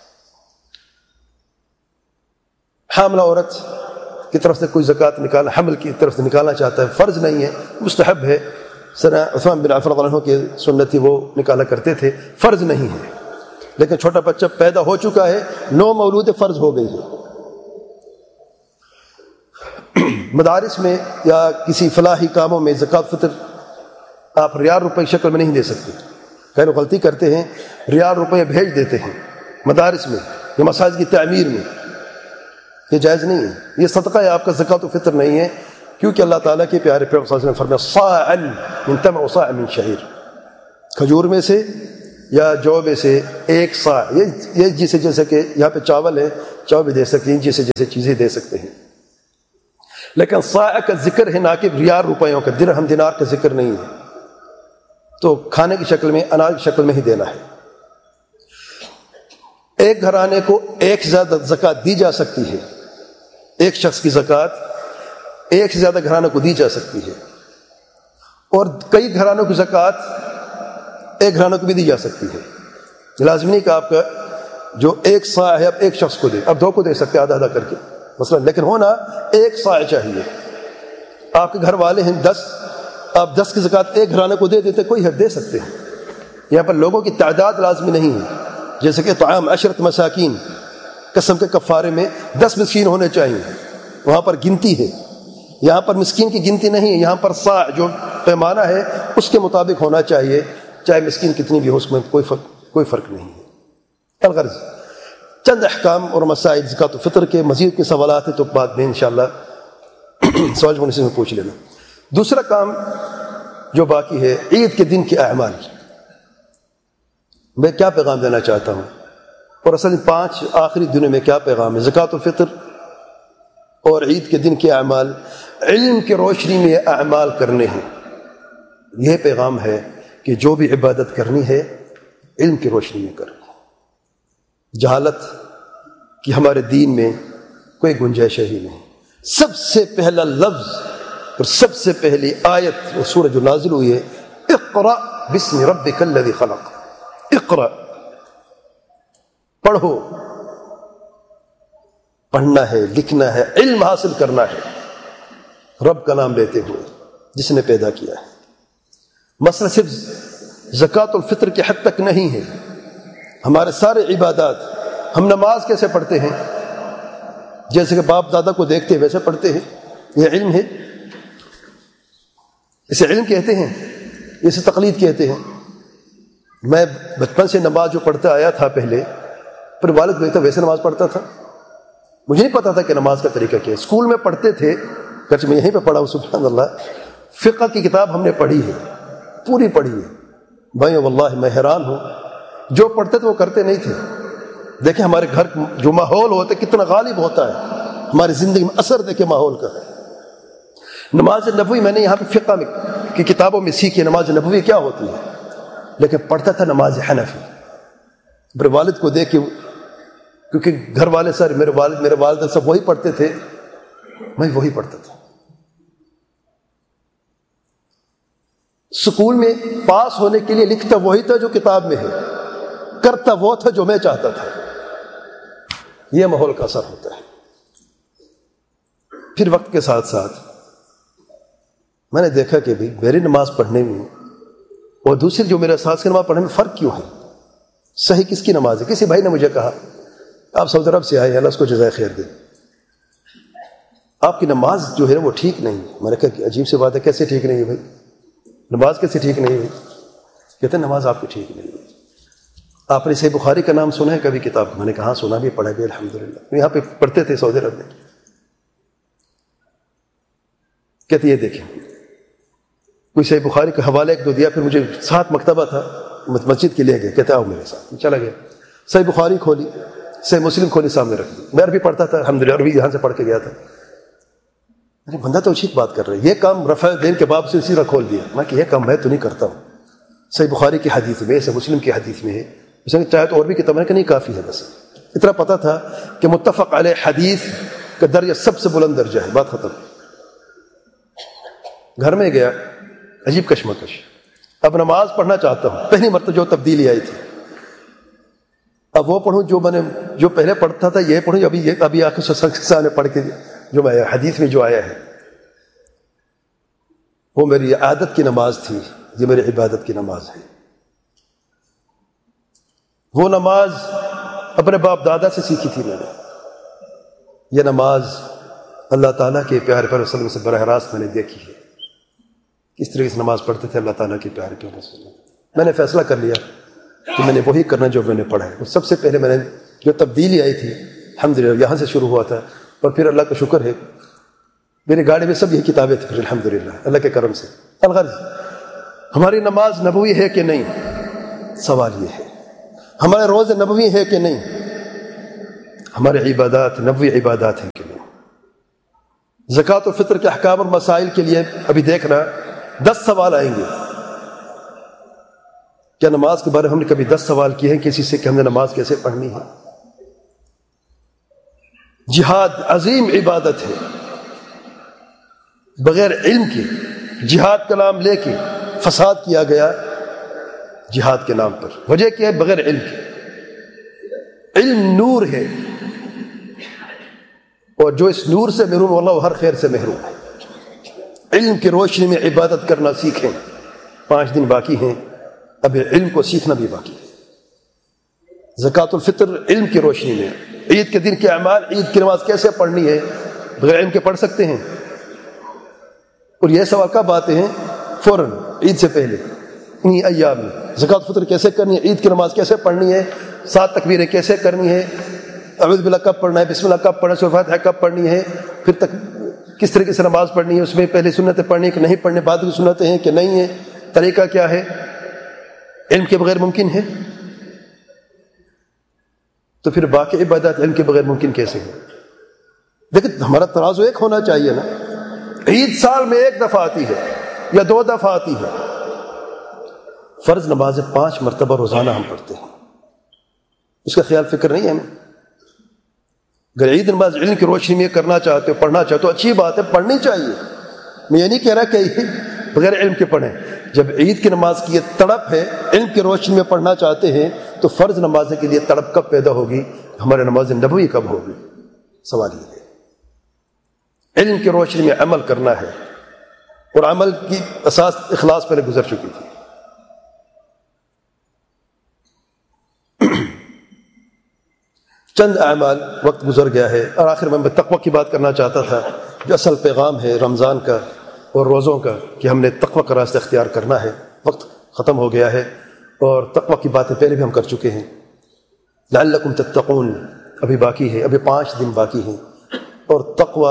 حاملہ عورت کی طرف سے کوئی زکوٰۃ نکالنا، حمل کی طرف سے نکالنا چاہتا ہے، فرض نہیں ہے، مستحب ہے۔ سنا عثمان بن عفان رضی اللہ عنہ کی سنت تھی، وہ نکالا کرتے تھے، فرض نہیں ہے۔ لیکن چھوٹا بچہ پیدا ہو چکا ہے، نو مولود فرض ہو گئی ہے۔ مدارس میں یا کسی فلاحی کاموں میں زکوٰۃ فطر آپ ریال روپے کی شکل میں نہیں دے سکتے۔ کئی لوگ غلطی کرتے ہیں، ریال روپے بھیج دیتے ہیں مدارس میں یا مساجد کی تعمیر میں، یہ جائز نہیں ہے، یہ صدقہ ہے، آپ کا زکوٰۃ فطر نہیں ہے، کیونکہ اللہ تعالیٰ کے پیارے پیغمبر صلی اللہ علیہ وسلم نے فرمایا صاعًا من تمر وصاعًا من شعیر، کھجور میں سے یا جو میں سے ایک صاع، یہ یہ جیسے جیسے کہ یہاں پہ چاول ہے، چاول بھی دے سکتے ہیں، جیسے جیسے چیزیں دے سکتے ہیں۔ لیکن صاع کا ذکر ہے نہ کہ ریال روپیوں کا، درہم دینار کا ذکر نہیں ہے، تو کھانے کی شکل میں، اناج کی شکل میں ہی دینا ہے۔ ایک گھرانے کو ایک سے زیادہ زکوٰۃ دی جا سکتی ہے، ایک شخص کی زکوٰۃ ایک سے زیادہ گھرانوں کو دی جا سکتی ہے، اور کئی گھرانوں کی زکوٰۃ ایک گھرانوں کو بھی دی جا سکتی ہے۔ لازمی نہیں کہ آپ کا جو ایک صاع ہے اب ایک شخص کو دے، اب دو کو دے سکتے آدھا آدھا کر کے مثلا، لیکن ہونا ایک صاع چاہیے۔ آپ کے گھر والے ہیں دس، آپ دس کی زکوٰۃ ایک گھرانے کو دے دیتے، کوئی حد دے سکتے ہیں۔ یہاں پر لوگوں کی تعداد لازمی نہیں ہے، جیسے کہ طعام عشرت مساکین قسم کے کفارے میں دس مسکین ہونے چاہیے، وہاں پر گنتی ہے۔ یہاں پر مسکین کی گنتی نہیں ہے، یہاں پر صاع جو پیمانہ ہے اس کے مطابق ہونا چاہیے، چاہے مسکین کتنی بھی ہو، اس میں کوئی فرق کوئی فرق نہیں ہے۔ الغرض چند احکام اور مسائل زکوٰۃ الفطر کے، مزید کے سوالات ہیں تو بعد میں انشاءاللہ سوال منصف میں پوچھ لینا۔ دوسرا کام جو باقی ہے، عید کے دن کے اعمال۔ میں کیا پیغام دینا چاہتا ہوں، اور اصل پانچ آخری دنوں میں کیا پیغام ہے؟ زکوٰۃ الفطر اور عید کے دن کے اعمال، علم کی روشنی میں یہ اعمال کرنے ہیں۔ یہ پیغام ہے کہ جو بھی عبادت کرنی ہے علم کی روشنی میں کرنی ہے۔ جہالت کی ہمارے دین میں کوئی گنجائش ہی نہیں۔ سب سے پہلا لفظ اور سب سے پہلی آیت اور سورہ جو نازل ہوئی ہے، اقرأ بسم ربک الذی خلق، اقرأ، پڑھو، پڑھنا ہے، لکھنا ہے، علم حاصل کرنا ہے رب کا نام لیتے ہوئے جس نے پیدا کیا ہے۔ مسئلہ صرف زکوٰۃ الفطر کے حد تک نہیں ہے، ہمارے سارے عبادات، ہم نماز کیسے پڑھتے ہیں؟ جیسے کہ باپ دادا کو دیکھتے ہیں ویسے پڑھتے ہیں، یہ علم ہے، اسے علم کہتے ہیں، اسے تقلید کہتے ہیں۔ میں بچپن سے نماز جو پڑھتا آیا تھا پہلے، پھر والد دیکھتا ویسے نماز پڑھتا تھا، مجھے نہیں پتا تھا کہ نماز کا طریقہ کیا ہے۔ اسکول میں پڑھتے تھے، گرچہ میں یہیں پہ پڑھا ہوں، سبحان اللہ، فقہ کی کتاب ہم نے پڑھی ہے، پوری پڑھی ہے۔ بھائی واللہ میں حیران ہوں، جو پڑھتے تھے وہ کرتے نہیں تھے۔ دیکھیں ہمارے گھر جو ماحول ہوتا ہے کتنا غالب ہوتا ہے ہماری زندگی میں، اثر دیکھیں ماحول کا۔ نماز نبوی میں نے یہاں پہ فقہ میں کی کتابوں میں سیکھی نماز نبوی کیا ہوتی ہے، لیکن پڑھتا تھا نماز حنفی۔ میرے والد کو دیکھ کے، کیونکہ گھر والے سر میرے والد میرے والد سب وہی پڑھتے تھے، میں وہی پڑھتا تھا۔ سکول میں پاس ہونے کے لیے لکھتا وہی تھا جو کتاب میں ہے، کرتا وہ تھا جو میں چاہتا تھا۔ یہ ماحول کا اثر ہوتا ہے۔ پھر وقت کے ساتھ ساتھ میں نے دیکھا کہ بھئی میری نماز پڑھنے میں اور دوسری جو میرے ساتھ کی نماز پڑھنے میں فرق کیوں ہے؟ صحیح کس کی نماز ہے؟ کسی بھائی نے مجھے کہا، آپ سعودی عرب سے آئے ہیں، اللہ اس کو جزائے خیر دے، آپ کی نماز جو ہے وہ ٹھیک نہیں ہے۔ میں نے کہا کہ عجیب سی بات ہے، کیسے ٹھیک نہیں ہے بھائی؟ نماز کیسے ٹھیک نہیں ہے؟ کہتے ہیں نماز آپ کی ٹھیک نہیں ہے۔ آپ نے صحیح بخاری کا نام سنا ہے کبھی کتاب؟ میں نے کہا ہاں سنا بھی، پڑھا بھی الحمدللہ، یہاں پہ پڑھتے تھے سعودی عرب میں۔ کہتے یہ دیکھیں، کوئی صحیح بخاری کا حوالہ ایک دو دیا، پھر مجھے ساتھ مکتبہ تھا مسجد کے لے گئے، کہتے آؤ میرے ساتھ، چلا گیا، صحیح بخاری کھولی، صحیح مسلم کھولی، سامنے رکھ دی، میں عربی پڑھتا تھا الحمدللہ، عربی یہاں سے پڑھ کے گیا تھا۔ ارے بندہ تو ٹھیک بات کر رہا ہے، یہ کام رفع دین کے باب سے سیدھا کھول دیا۔ میں کہ یہ کام میں تو نہیں کرتا ہوں، صحیح بخاری کی حدیث میں، صحیح مسلم کی حدیث میں ہے، اس نے چاہے تو اور بھی کتاب ہے کہ نہیں کافی ہے، بس اتنا پتا تھا کہ متفق علیہ حدیث کا درجہ سب سے بلند درجہ ہے، بات ختم۔ گھر میں گیا، عجیب کشمکش، اب نماز پڑھنا چاہتا ہوں، پہلی مرتبہ جو تبدیلی آئی تھی، اب وہ پڑھوں جو میں نے جو پہلے پڑھتا تھا، یہ پڑھوں ابھی یہ ابھی آ کے سامنے پڑھ کے جو میں حدیث میں جو آیا ہے، وہ میری عادت کی نماز تھی، یہ میری عبادت کی نماز ہے۔ وہ نماز اپنے باپ دادا سے سیکھی تھی میں نے، یہ نماز اللہ تعالیٰ کے پیارے پیارے وسلم سے براہ راست میں نے دیکھی ہے، کس طریقے سے نماز پڑھتے تھے اللہ تعالیٰ کے پیارے پیارے وسلم۔ میں نے فیصلہ کر لیا کہ میں نے وہی کرنا جو میں نے پڑھا ہے۔ اور سب سے پہلے میں نے جو تبدیلی آئی تھی الحمدللہ یہاں سے شروع ہوا تھا، اور پھر اللہ کا شکر ہے میری گاڑی میں سب یہی کتابیں تھیں پھر الحمدللہ اللہ کے کرم سے۔ الغرض ہماری نماز نبوی ہے کہ نہیں، سوال یہ ہے، ہمارے روزے نبوی ہے کہ نہیں، ہمارے عبادات نبوی عبادات ہیں کہ نہیں۔ زکوٰۃ الفطر کے احکام اور مسائل کے لیے ابھی دیکھنا دس سوال آئیں گے. کیا نماز کے بارے میں ہم نے کبھی دس سوال کیے ہیں کسی سے کہ ہم نے نماز کیسے پڑھنی ہے؟ جہاد عظیم عبادت ہے، بغیر علم کے جہاد کا نام لے کے فساد کیا گیا جہاد کے نام پر. وجہ کیا ہے؟ بغیر علم کے. علم نور ہے، اور جو اس نور سے محروم اللہ وہ ہر خیر سے محروم ہے. علم کی روشنی میں عبادت کرنا سیکھیں. پانچ دن باقی ہیں، اب علم کو سیکھنا بھی باقی ہے. زکوٰۃ الفطر علم کی روشنی میں. عید کے دن کے اعمال، عید کی نماز کیسے پڑھنی ہے بغیر علم کے پڑھ سکتے ہیں؟ اور یہ سوال کب آتے ہیں؟ فوراً عید سے پہلے انہی ایام میں. زکوٰۃ الفطر کیسے کرنی ہے، عید کی نماز کیسے پڑھنی ہے، سات تکبیریں کیسے کرنی ہے، اعوذ باللہ کب پڑھنا ہے، بسم اللہ کب پڑھنا ہے، سورۃ فاتحہ کب پڑھنی ہے، پھر تک کس طریقے سے نماز پڑھنی ہے، اس میں پہلے سنتیں پڑھنی کہ نہیں پڑھنے، بعد کی سنتیں ہیں کہ نہیں ہیں، طریقہ کیا ہے، علم کے بغیر ممکن ہے. تو پھر باقی عبادات علم کے بغیر ممکن کیسے ہیں؟ لیکن ہمارا ترازو ایک ہونا چاہیے نا. عید سال میں ایک دفعہ آتی ہے یا دو دفعہ آتی ہے. فرض نمازیں پانچ مرتبہ روزانہ ہم پڑھتے ہیں، اس کا خیال فکر نہیں ہے ہمیں. اگر عید نماز علم کی روشنی میں کرنا چاہتے ہو، پڑھنا چاہتے ہو، اچھی بات ہے، پڑھنی چاہیے. میں یہ نہیں کہہ رہا کہ بغیر علم کے پڑھیں. جب عید کی نماز کی یہ تڑپ ہے، علم کی روشنی میں پڑھنا چاہتے ہیں، تو فرض نماز کے لیے تڑپ کب پیدا ہوگی؟ ہمارے نماز نبوی کب ہوگی؟ سوال یہ ہے. علم کی روشنی میں عمل کرنا ہے، اور عمل کی اساس اخلاص پہلے گزر چکی تھی. چند اعمال، وقت گزر گیا ہے، اور آخر میں میں تقوی کی بات کرنا چاہتا تھا، جو اصل پیغام ہے رمضان کا اور روزوں کا، کہ ہم نے تقوی کا راستہ اختیار کرنا ہے. وقت ختم ہو گیا ہے، اور تقوی کی باتیں پہلے بھی ہم کر چکے ہیں. لعلکم تتقون ابھی باقی ہے، ابھی پانچ دن باقی ہیں. اور تقوی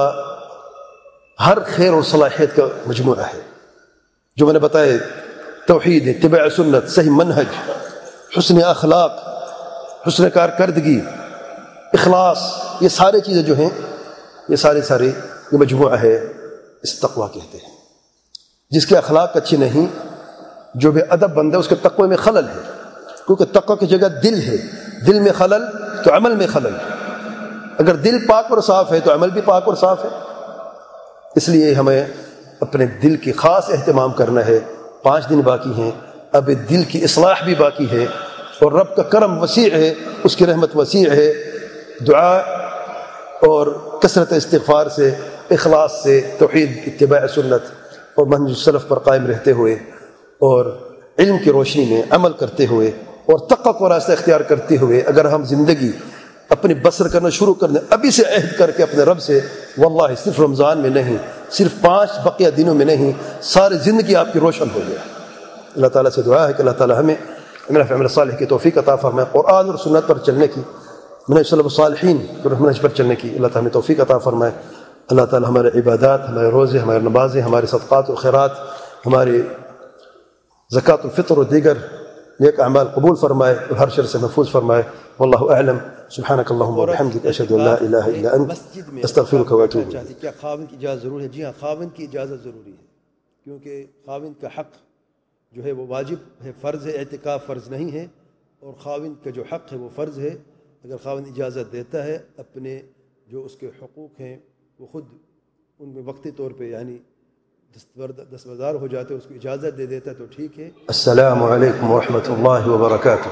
ہر خیر اور صلاحیت کا مجموعہ ہے. جو میں نے بتایا، توحید، اتباع سنت، صحیح منہج، حسن اخلاق، حسن کارکردگی، اخلاص، یہ سارے چیزیں جو ہیں، یہ سارے سارے یہ مجموعہ ہے، اس تقوی کہتے ہیں. جس کے اخلاق اچھی نہیں، جو بے ادب بندہ، اس کے تقوی میں خلل ہے. کیونکہ تقوی کی جگہ دل ہے، دل میں خلل تو عمل میں خلل. اگر دل پاک اور صاف ہے تو عمل بھی پاک اور صاف ہے. اس لیے ہمیں اپنے دل کی خاص اہتمام کرنا ہے. پانچ دن باقی ہیں، اب دل کی اصلاح بھی باقی ہے، اور رب کا کرم وسیع ہے، اس کی رحمت وسیع ہے. دعا اور کثرت استغفار سے، اخلاص سے، توحید، اتباع سنت اور منہج السلف پر قائم رہتے ہوئے، اور علم کی روشنی میں عمل کرتے ہوئے، اور تقوی کا راستہ اختیار کرتے ہوئے، اگر ہم زندگی اپنی بسر کرنا شروع کر دیں ابھی سے، عہد کر کے اپنے رب سے، واللہ صرف رمضان میں نہیں، صرف پانچ بقیہ دنوں میں نہیں، ساری زندگی آپ کی روشن ہو جائے. اللہ تعالیٰ سے دعا ہے کہ اللہ تعالیٰ ہمیں عمل عمل صالح کی توفیق عطا فرمائے، قرآن اور سنت پر چلنے کی، منہج سلف الصالحین کے منہج پر چلنے کی اللہ تعالیٰ ہمیں توفیق عطا فرمائے. اللہ تعالیٰ ہمارے عبادات، ہمارے روزے، ہمارے نمازیں، ہمارے صدقات و خیرات، ہمارے زکوٰۃ الفطر اور دیگر نیک اعمال قبول فرمائے، اور ہر شر سے محفوظ فرمائے. واللہ اعلم. سبحانک اللہم وبحمدک، اشہد ان لا الہ الا انت، استغفرک واتوب الیک. کیا خاوند کی اجازت ضرور ہے؟ جی ہاں، خاوند کی اجازت ضروری ہے، کیونکہ خاوند کا حق جو ہے وہ واجب ہے، فرض ہے. اعتکاف فرض نہیں ہے، اور خاوند کا جو حق ہے وہ فرض ہے. اگر خاوند اجازت دیتا ہے، اپنے جو اس کے حقوق ہیں وہ خود ان میں وقتی طور پہ یعنی دستبردار ہو جاتے ہیں، اس کو اجازت دے دیتا ہے تو ٹھیک ہے. السلام علیکم ورحمۃ اللہ وبرکاتہ.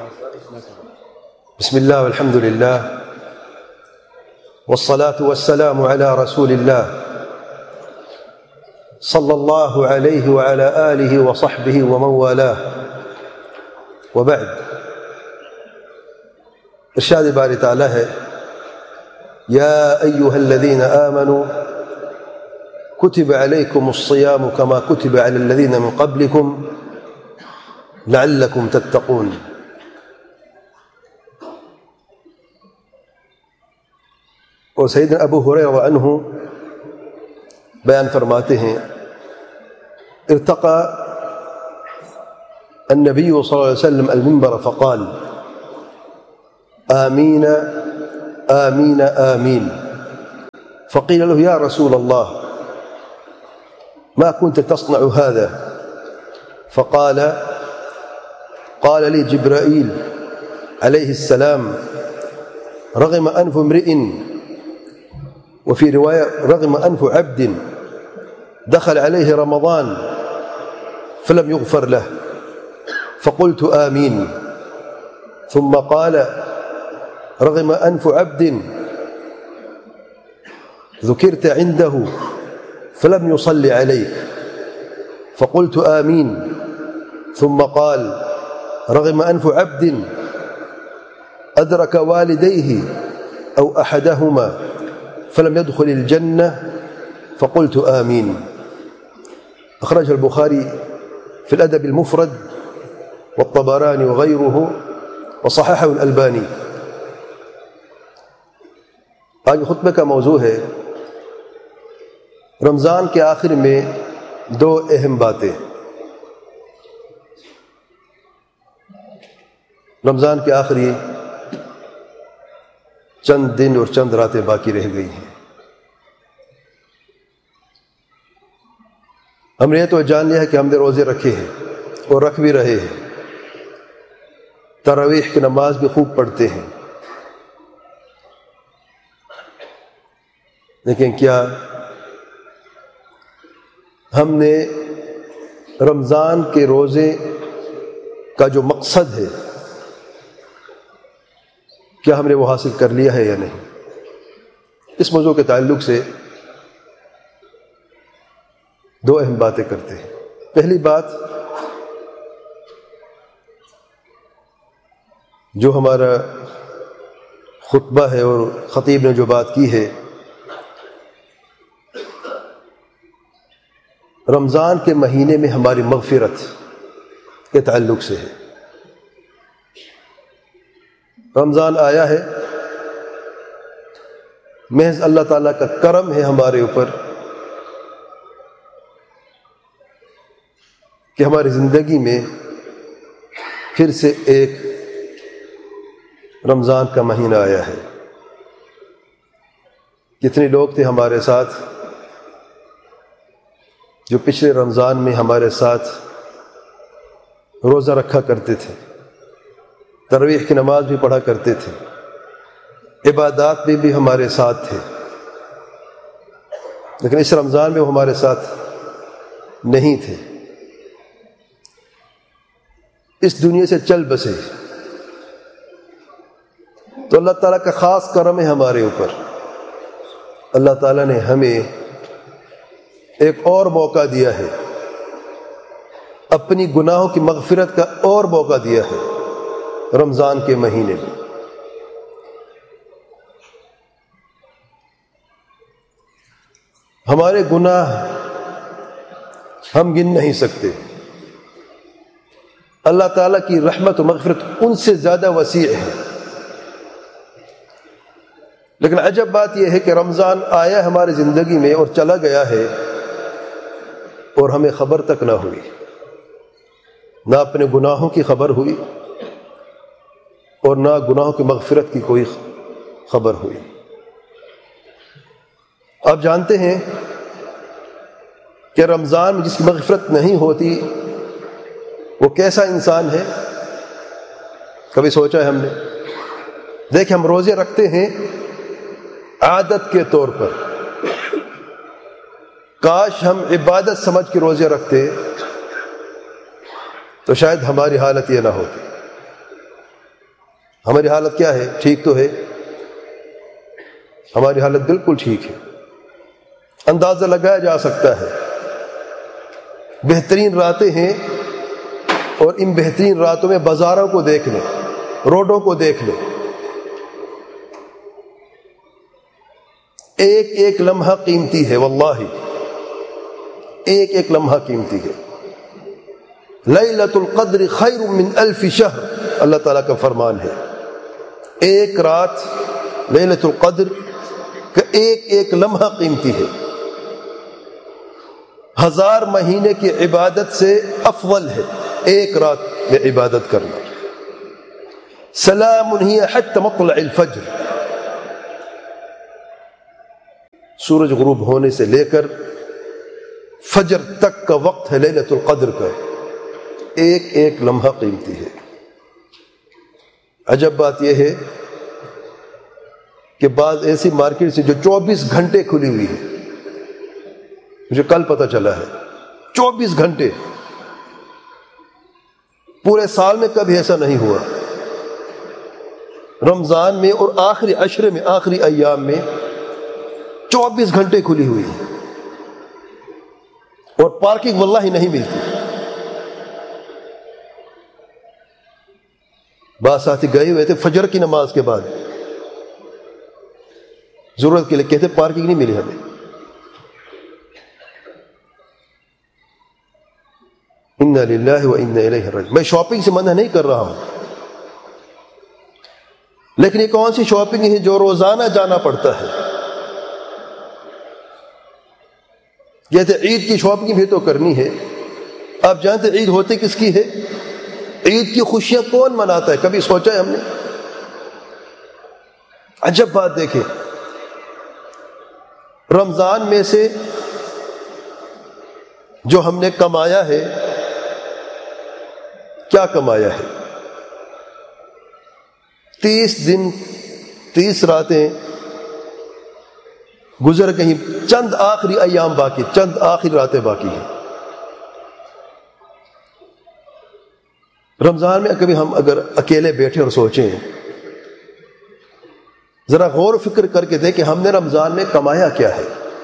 بسم اللہ والحمد للہ والصلاة والسلام على رسول اللہ صلی اللہ علیہ وعلى آلہ وصحبہ ومن والاه، وبعد. ارشاد باری تعالی ہے، یا ایہا الذین آمنوا کتب علیکم الصیام کما کتب علی الذین من قبلکم لعلکم تتقون. اور سیدنا ابو ہریرہ عنہ بیان فرماتے ہیں، ارتقى النبی صلی اللہ علیہ وسلم المنبر فقال آمین آمین آمین فقيل له يا رسول الله ما كنت تصنع هذا؟ فقال قال لي جبرائيل عليه السلام رغم أنف امرئ، وفي رواية رغم أنف عبد دخل عليه رمضان فلم يغفر له، فقلت آمين. ثم قال رغم أنف عبد ذكرت عنده فلم يصلي عليك، فقلت آمين. ثم قال رغم أنف عبد أدرك والديه أو أحدهما فلم يدخل الجنة، فقلت آمين. أخرج البخاري في الأدب المفرد والطبراني وغيره وصححه الألباني. آج خطبے کا موضوع ہے رمضان کے آخر میں دو اہم باتیں. رمضان کے آخری چند دن اور چند راتیں باقی رہ گئی ہیں. ہم نے یہ تو جان لیا ہے کہ ہم نے روزے رکھے ہیں اور رکھ بھی رہے ہیں، تراویح کی نماز بھی خوب پڑھتے ہیں، لیکن کیا ہم نے رمضان کے روزے کا جو مقصد ہے کیا ہم نے وہ حاصل کر لیا ہے یا نہیں؟ اس موضوع کے تعلق سے دو اہم باتیں کرتے ہیں. پہلی بات جو ہمارا خطبہ ہے اور خطیب نے جو بات کی ہے، رمضان کے مہینے میں ہماری مغفرت کے تعلق سے ہے. رمضان آیا ہے، محض اللہ تعالیٰ کا کرم ہے ہمارے اوپر کہ ہماری زندگی میں پھر سے ایک رمضان کا مہینہ آیا ہے. کتنے لوگ تھے ہمارے ساتھ جو پچھلے رمضان میں ہمارے ساتھ روزہ رکھا کرتے تھے، تراویح کی نماز بھی پڑھا کرتے تھے، عبادات میں بھی ہمارے ساتھ تھے، لیکن اس رمضان میں وہ ہمارے ساتھ نہیں تھے، اس دنیا سے چل بسے. تو اللہ تعالیٰ کا خاص کرم ہے ہمارے اوپر. اللہ تعالیٰ نے ہمیں ایک اور موقع دیا ہے، اپنی گناہوں کی مغفرت کا اور موقع دیا ہے رمضان کے مہینے میں. ہمارے گناہ ہم گن نہیں سکتے. اللہ تعالیٰ کی رحمت و مغفرت ان سے زیادہ وسیع ہے. لیکن عجب بات یہ ہے کہ رمضان آیا ہماری زندگی میں اور چلا گیا ہے اور ہمیں خبر تک نہ ہوئی، نہ اپنے گناہوں کی خبر ہوئی اور نہ گناہوں کی مغفرت کی کوئی خبر ہوئی. آپ جانتے ہیں کہ رمضان میں جس کی مغفرت نہیں ہوتی وہ کیسا انسان ہے؟ کبھی سوچا ہے ہم نے؟ دیکھیں، ہم روزے رکھتے ہیں عادت کے طور پر. کاش ہم عبادت سمجھ کے روزے رکھتے تو شاید ہماری حالت یہ نہ ہوتی. ہماری حالت کیا ہے؟ ٹھیک تو ہے، ہماری حالت بالکل ٹھیک ہے. اندازہ لگایا جا سکتا ہے. بہترین راتیں ہیں اور ان بہترین راتوں میں بازاروں کو دیکھ لیں، روڈوں کو دیکھ لیں، ایک ایک لمحہ قیمتی ہے. واللہ ایک ایک لمحہ قیمتی ہے. لیلۃ القدر خیر من الف شہر، اللہ تعالیٰ کا فرمان ہے. ایک رات لیلۃ القدر کا ایک ایک لمحہ قیمتی ہے. ہزار مہینے کی عبادت سے افضل ہے ایک رات میں عبادت کرنا. سلام ہی حتی مطلع الفجر، سورج غروب ہونے سے لے کر فجر تک کا وقت ہے لیلۃ القدر کا، ایک ایک لمحہ قیمتی ہے۔ عجب بات یہ ہے کہ بعض ایسی مارکیٹ سے جو چوبیس گھنٹے کھلی ہوئی ہے، مجھے کل پتہ چلا ہے چوبیس گھنٹے، پورے سال میں کبھی ایسا نہیں ہوا، رمضان میں اور آخری عشرے میں، آخری ایام میں چوبیس گھنٹے کھلی ہوئی ہے، اور پارکنگ واللہ نہیں ملتی۔ بعض ساتھی گئے ہوئے تھے فجر کی نماز کے بعد، ضرورت کے لیے، کہتے پارکنگ نہیں ملی ہمیں۔ انا للہ و انا الیہ راجعون۔ میں شاپنگ سے منع نہیں کر رہا ہوں، لیکن یہ کون سی شاپنگ ہے جو روزانہ جانا پڑتا ہے؟ کہتے عید کی شاپنگ بھی تو کرنی ہے۔ آپ جانتے عید ہوتی کس کی ہے؟ عید کی خوشیاں کون مناتا ہے؟ کبھی سوچا ہے ہم نے؟ عجب بات دیکھیں، رمضان میں سے جو ہم نے کمایا ہے، کیا کمایا ہے؟ تیس دن تیس راتیں گزر گئیں، چند آخری ایام باقی، چند آخری راتیں باقی ہیں۔ رمضان میں کبھی ہم اگر اکیلے بیٹھے اور سوچیں، ذرا غور و فکر کر کے دیکھیں ہم نے رمضان میں کمایا کیا ہے،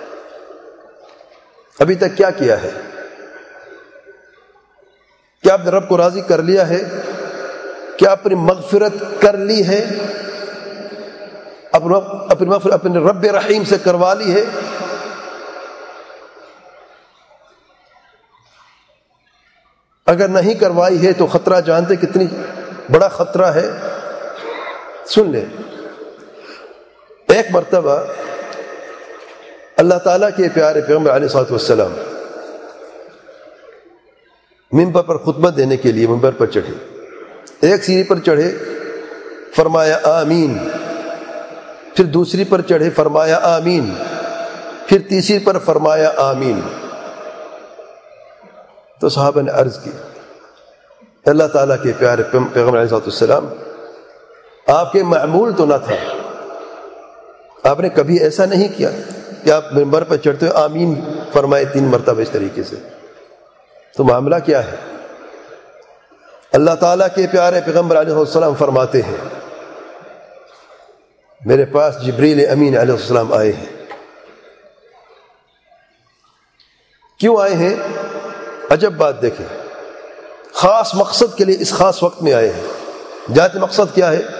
ابھی تک کیا کیا ہے؟ کیا آپ نے رب کو راضی کر لیا ہے؟ کیا اپنی مغفرت کر لی ہے؟ اپنی مغفرت اپنے رب رحیم سے کروا لی ہے؟ اگر نہیں کروائی ہے تو خطرہ جانتے کتنی بڑا خطرہ ہے؟ سن لیں، ایک مرتبہ اللہ تعالیٰ کے پیارے پیغمبر علیہ الصلوۃ والسلام منبر پر خطبہ دینے کے لیے منبر پر چڑھے، ایک سیڑھی پر چڑھے فرمایا آمین، پھر دوسری پر چڑھے فرمایا آمین، پھر تیسری پر فرمایا آمین۔ تو صحابہ نے عرض کی اللہ تعالیٰ کے پیارے پیغمبر علیہ الصلوۃ والسلام، آپ کے معمول تو نہ تھا، آپ نے کبھی ایسا نہیں کیا کہ آپ منبر پر چڑھتے ہوئے آمین فرمائے تین مرتبہ اس طریقے سے، تو معاملہ کیا ہے؟ اللہ تعالیٰ کے پیارے پیغمبر علیہ السلام فرماتے ہیں میرے پاس جبریل امین علیہ السلام آئے ہیں۔ کیوں آئے ہیں؟ عجب بات دیکھیں، خاص مقصد کے لیے اس خاص وقت میں آئے ہیں۔ جانتے مقصد کیا ہے؟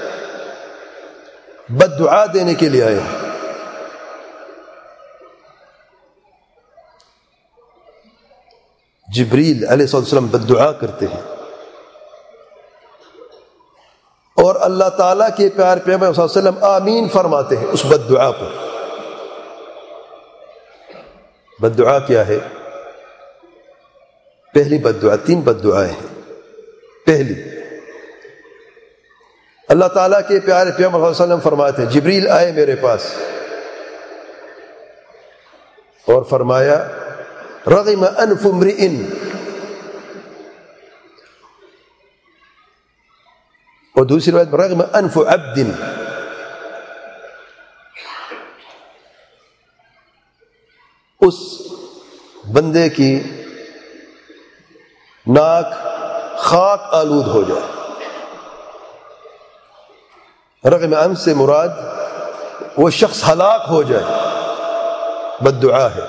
بد دعا دینے کے لیے آئے ہیں۔ جبریل علیہ السلام بد دعا کرتے ہیں، اور اللہ تعالیٰ کے پیار پیغمبر صلی اللہ علیہ وسلم آمین فرماتے ہیں اس بد دعا پر۔ بد دعا کیا ہے؟ پہلی بد دعا، تین بد دعائیں ہیں۔ پہلی، اللہ تعالیٰ کے پیارے پیغمبر صلی اللہ علیہ وسلم فرماتے ہیں جبریل آئے میرے پاس اور فرمایا رغم انف امرئ، اور دوسری روایت رغم انف عبد، اس بندے کی ناک خاک آلود ہو جائے۔ رغم انف سے مراد وہ شخص ہلاک ہو جائے، بد دعا ہے۔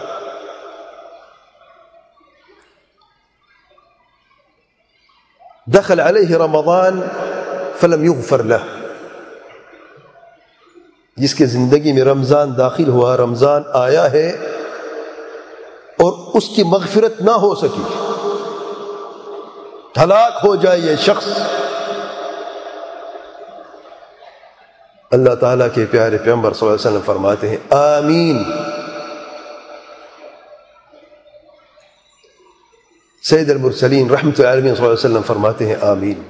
دخل علیہ رمضان فلم یغفر لہ، جس کے زندگی میں رمضان داخل ہوا، رمضان آیا ہے اور اس کی مغفرت نہ ہو سکی، ہلاک ہو جائے یہ شخص۔ اللہ تعالیٰ کے پیارے پیغمبر صلی اللہ علیہ وسلم فرماتے ہیں آمین۔ سید المرسلین رحمۃ اللہ علیہ صلی اللہ علیہ وسلم فرماتے ہیں آمین۔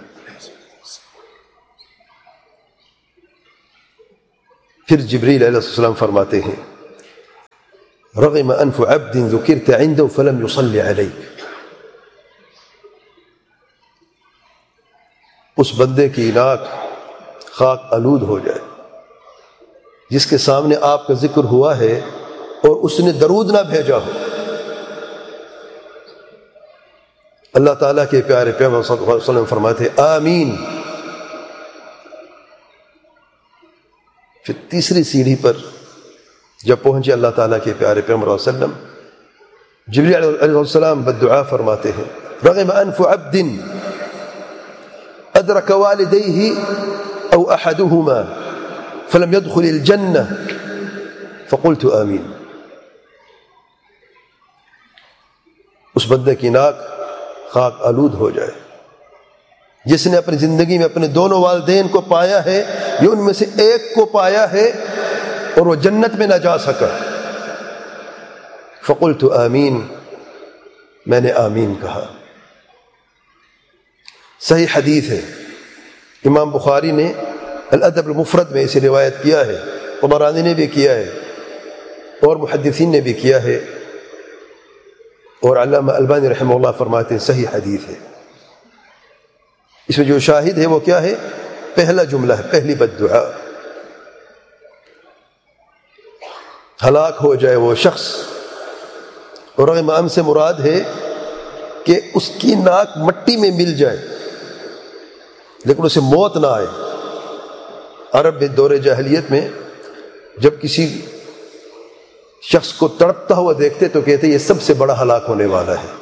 پھر جبریل علیہ السلام فرماتے ہیں رغم انف عبد ذکرت عنده فلم يصلي عليك، اس بندے کی ناک خاک آلود ہو جائے جس کے سامنے آپ کا ذکر ہوا ہے اور اس نے درود نہ بھیجا ہو۔ اللہ تعالیٰ کے پیارے پیغمبر صلی اللہ علیہ وسلم فرماتے آمین۔ پھر تیسری سیڑھی پر جب پہنچے اللہ تعالیٰ کے پیارے پیغمبر صلی اللہ علیہ وسلم، جبریل علیہ السلام بدعا فرماتے ہیں رغم انف عبد ادرک والدیہ او احدہما فلم يدخل الجنہ فقلت آمین۔ اس بندے کی ناک خاک آلود ہو جائے جس نے اپنی زندگی میں اپنے دونوں والدین کو پایا ہے یا ان میں سے ایک کو پایا ہے اور وہ جنت میں نہ جا سکا۔ فقلت آمین، میں نے آمین کہا۔ صحیح حدیث ہے، امام بخاری نے الادب المفرد میں اسے روایت کیا ہے، طبرانی نے بھی کیا ہے اور محدثین نے بھی کیا ہے، اور علامہ البانی رحمہ اللہ فرماتے ہیں صحیح حدیث ہے۔ اس میں جو شاہد ہے وہ کیا ہے؟ پہلا جملہ ہے، پہلی بددعا، ہلاک ہو جائے وہ شخص، اور رغم انف سے مراد ہے کہ اس کی ناک مٹی میں مل جائے لیکن اسے موت نہ آئے۔ عرب میں دور جاہلیت میں جب کسی شخص کو تڑپتا ہوا دیکھتے تو کہتے یہ سب سے بڑا ہلاک ہونے والا ہے،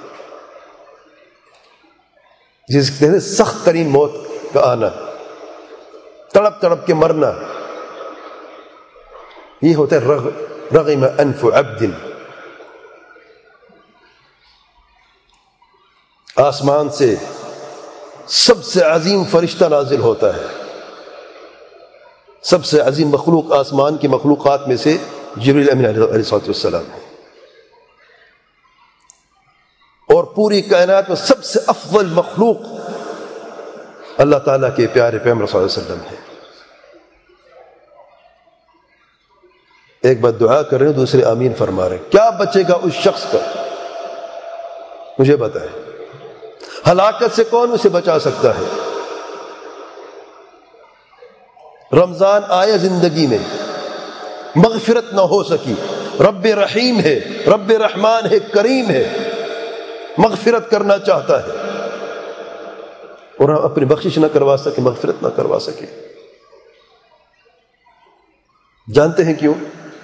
جس کہتے ہیں سخت ترین موت کا آنا، تڑپ تڑپ کے مرنا، یہ ہوتا ہے رغ رغم انف عبد۔ آسمان سے سب سے عظیم فرشتہ نازل ہوتا ہے، سب سے عظیم مخلوق آسمان کی مخلوقات میں سے جبریل امین علیہ الصلوۃ والسلام ہے، اور پوری کائنات میں سب سے افضل مخلوق اللہ تعالیٰ کے پیارے پیغمبر صلی اللہ علیہ وسلم ہے۔ ایک بات دعا کر رہے ہیں، دوسرے آمین فرما رہے ہیں۔ کیا بچے گا اس شخص کا؟ مجھے بتائیں، ہلاکت سے کون اسے بچا سکتا ہے؟ رمضان آیا زندگی میں، مغفرت نہ ہو سکی، رب رحیم ہے، رب رحمان ہے، کریم ہے، مغفرت کرنا چاہتا ہے اور ہم اپنی بخشش نہ کروا سکے، مغفرت نہ کروا سکے۔ جانتے ہیں کیوں؟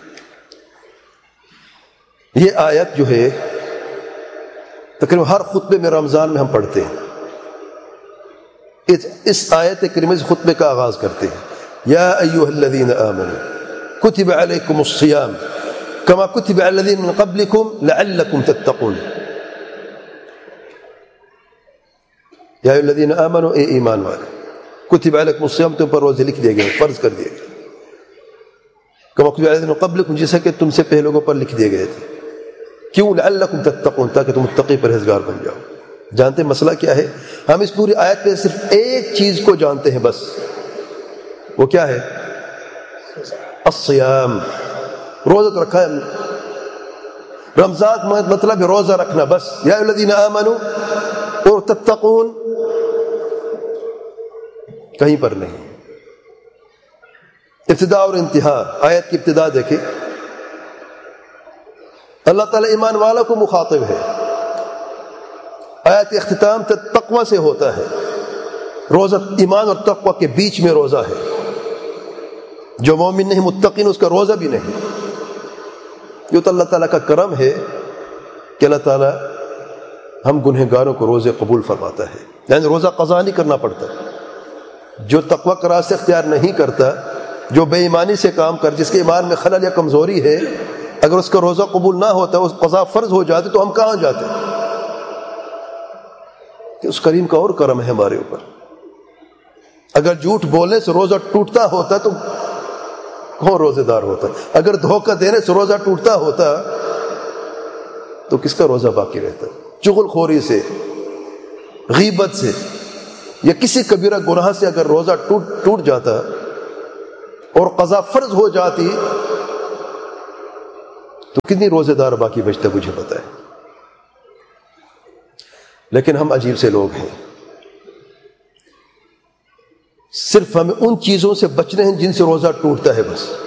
یہ آیت جو ہے تقریباً ہر خطبے میں رمضان میں ہم پڑھتے ہیں، اس, اس آیت کریمہ سے خطبے کا آغاز کرتے ہیں۔ یا ایھا الذین آمنوا کتب علیکم الصیام کما کتب علی الذین من قبلکم لعلکم تتقون۔ یا ایھا الذین آمنوا، اے ایمان والے، کتب علیکم الصیام، تم پر روزے لکھ دیے گئے، فرض کر دیے گئے، کما کتب علی الذین من قبلکم، جیسا کہ تم سے پہلے لوگوں پر لکھ دیے گئے تھے۔ کیوں؟ لعلکم تتقون، تاکہ تم متقی پرہیزگار بن جاؤ۔ جانتے ہیں مسئلہ کیا ہے؟ ہم اس پوری آیت میں صرف ایک چیز کو جانتے ہیں بس، وہ کیا ہے؟ الصیام، روزہ رکھا ہے ہم نے۔ رمضان کا مطلب ہے روزہ رکھنا بس۔ یا ایھا الذین آمنوا اور تتقون کہیں پر نہیں۔ ابتدا اور انتہا، آیت کی ابتدا دیکھیں، اللہ تعالیٰ ایمان والوں کو مخاطب ہے۔ آیت اختتام تقوی سے ہوتا ہے، روزہ ایمان اور تقوی کے بیچ میں روزہ ہے۔ جو مومن نہیں متقین اس کا روزہ بھی نہیں۔ یہ تو اللہ تعالیٰ کا کرم ہے کہ اللہ تعالیٰ ہم گنہگاروں کو روزے قبول فرماتا ہے، یعنی روزہ قضا نہیں کرنا پڑتا۔ جو تقوی کا راستہ اختیار نہیں کرتا، جو بے ایمانی سے کام کر، جس کے ایمان میں خلل یا کمزوری ہے، اگر اس کا روزہ قبول نہ ہوتا، اس قضا فرض ہو جاتے تو ہم کہاں جاتے؟ کہ اس کریم کا اور کرم ہے ہمارے اوپر۔ اگر جھوٹ بولنے سے روزہ ٹوٹتا ہوتا تو کون روزے دار ہوتا؟ اگر دھوکہ دینے سے روزہ ٹوٹتا ہوتا تو کس کا روزہ باقی رہتا؟ چغل خوری سے، غیبت سے یا کسی کبیرہ گناہ سے اگر روزہ ٹوٹ ٹوٹ جاتا اور قضا فرض ہو جاتی تو کتنی روزے دار باقی بچتا مجھے پتہ ہے. لیکن ہم عجیب سے لوگ ہیں، صرف ہمیں ان چیزوں سے بچنے ہیں جن سے روزہ ٹوٹتا ہے بس.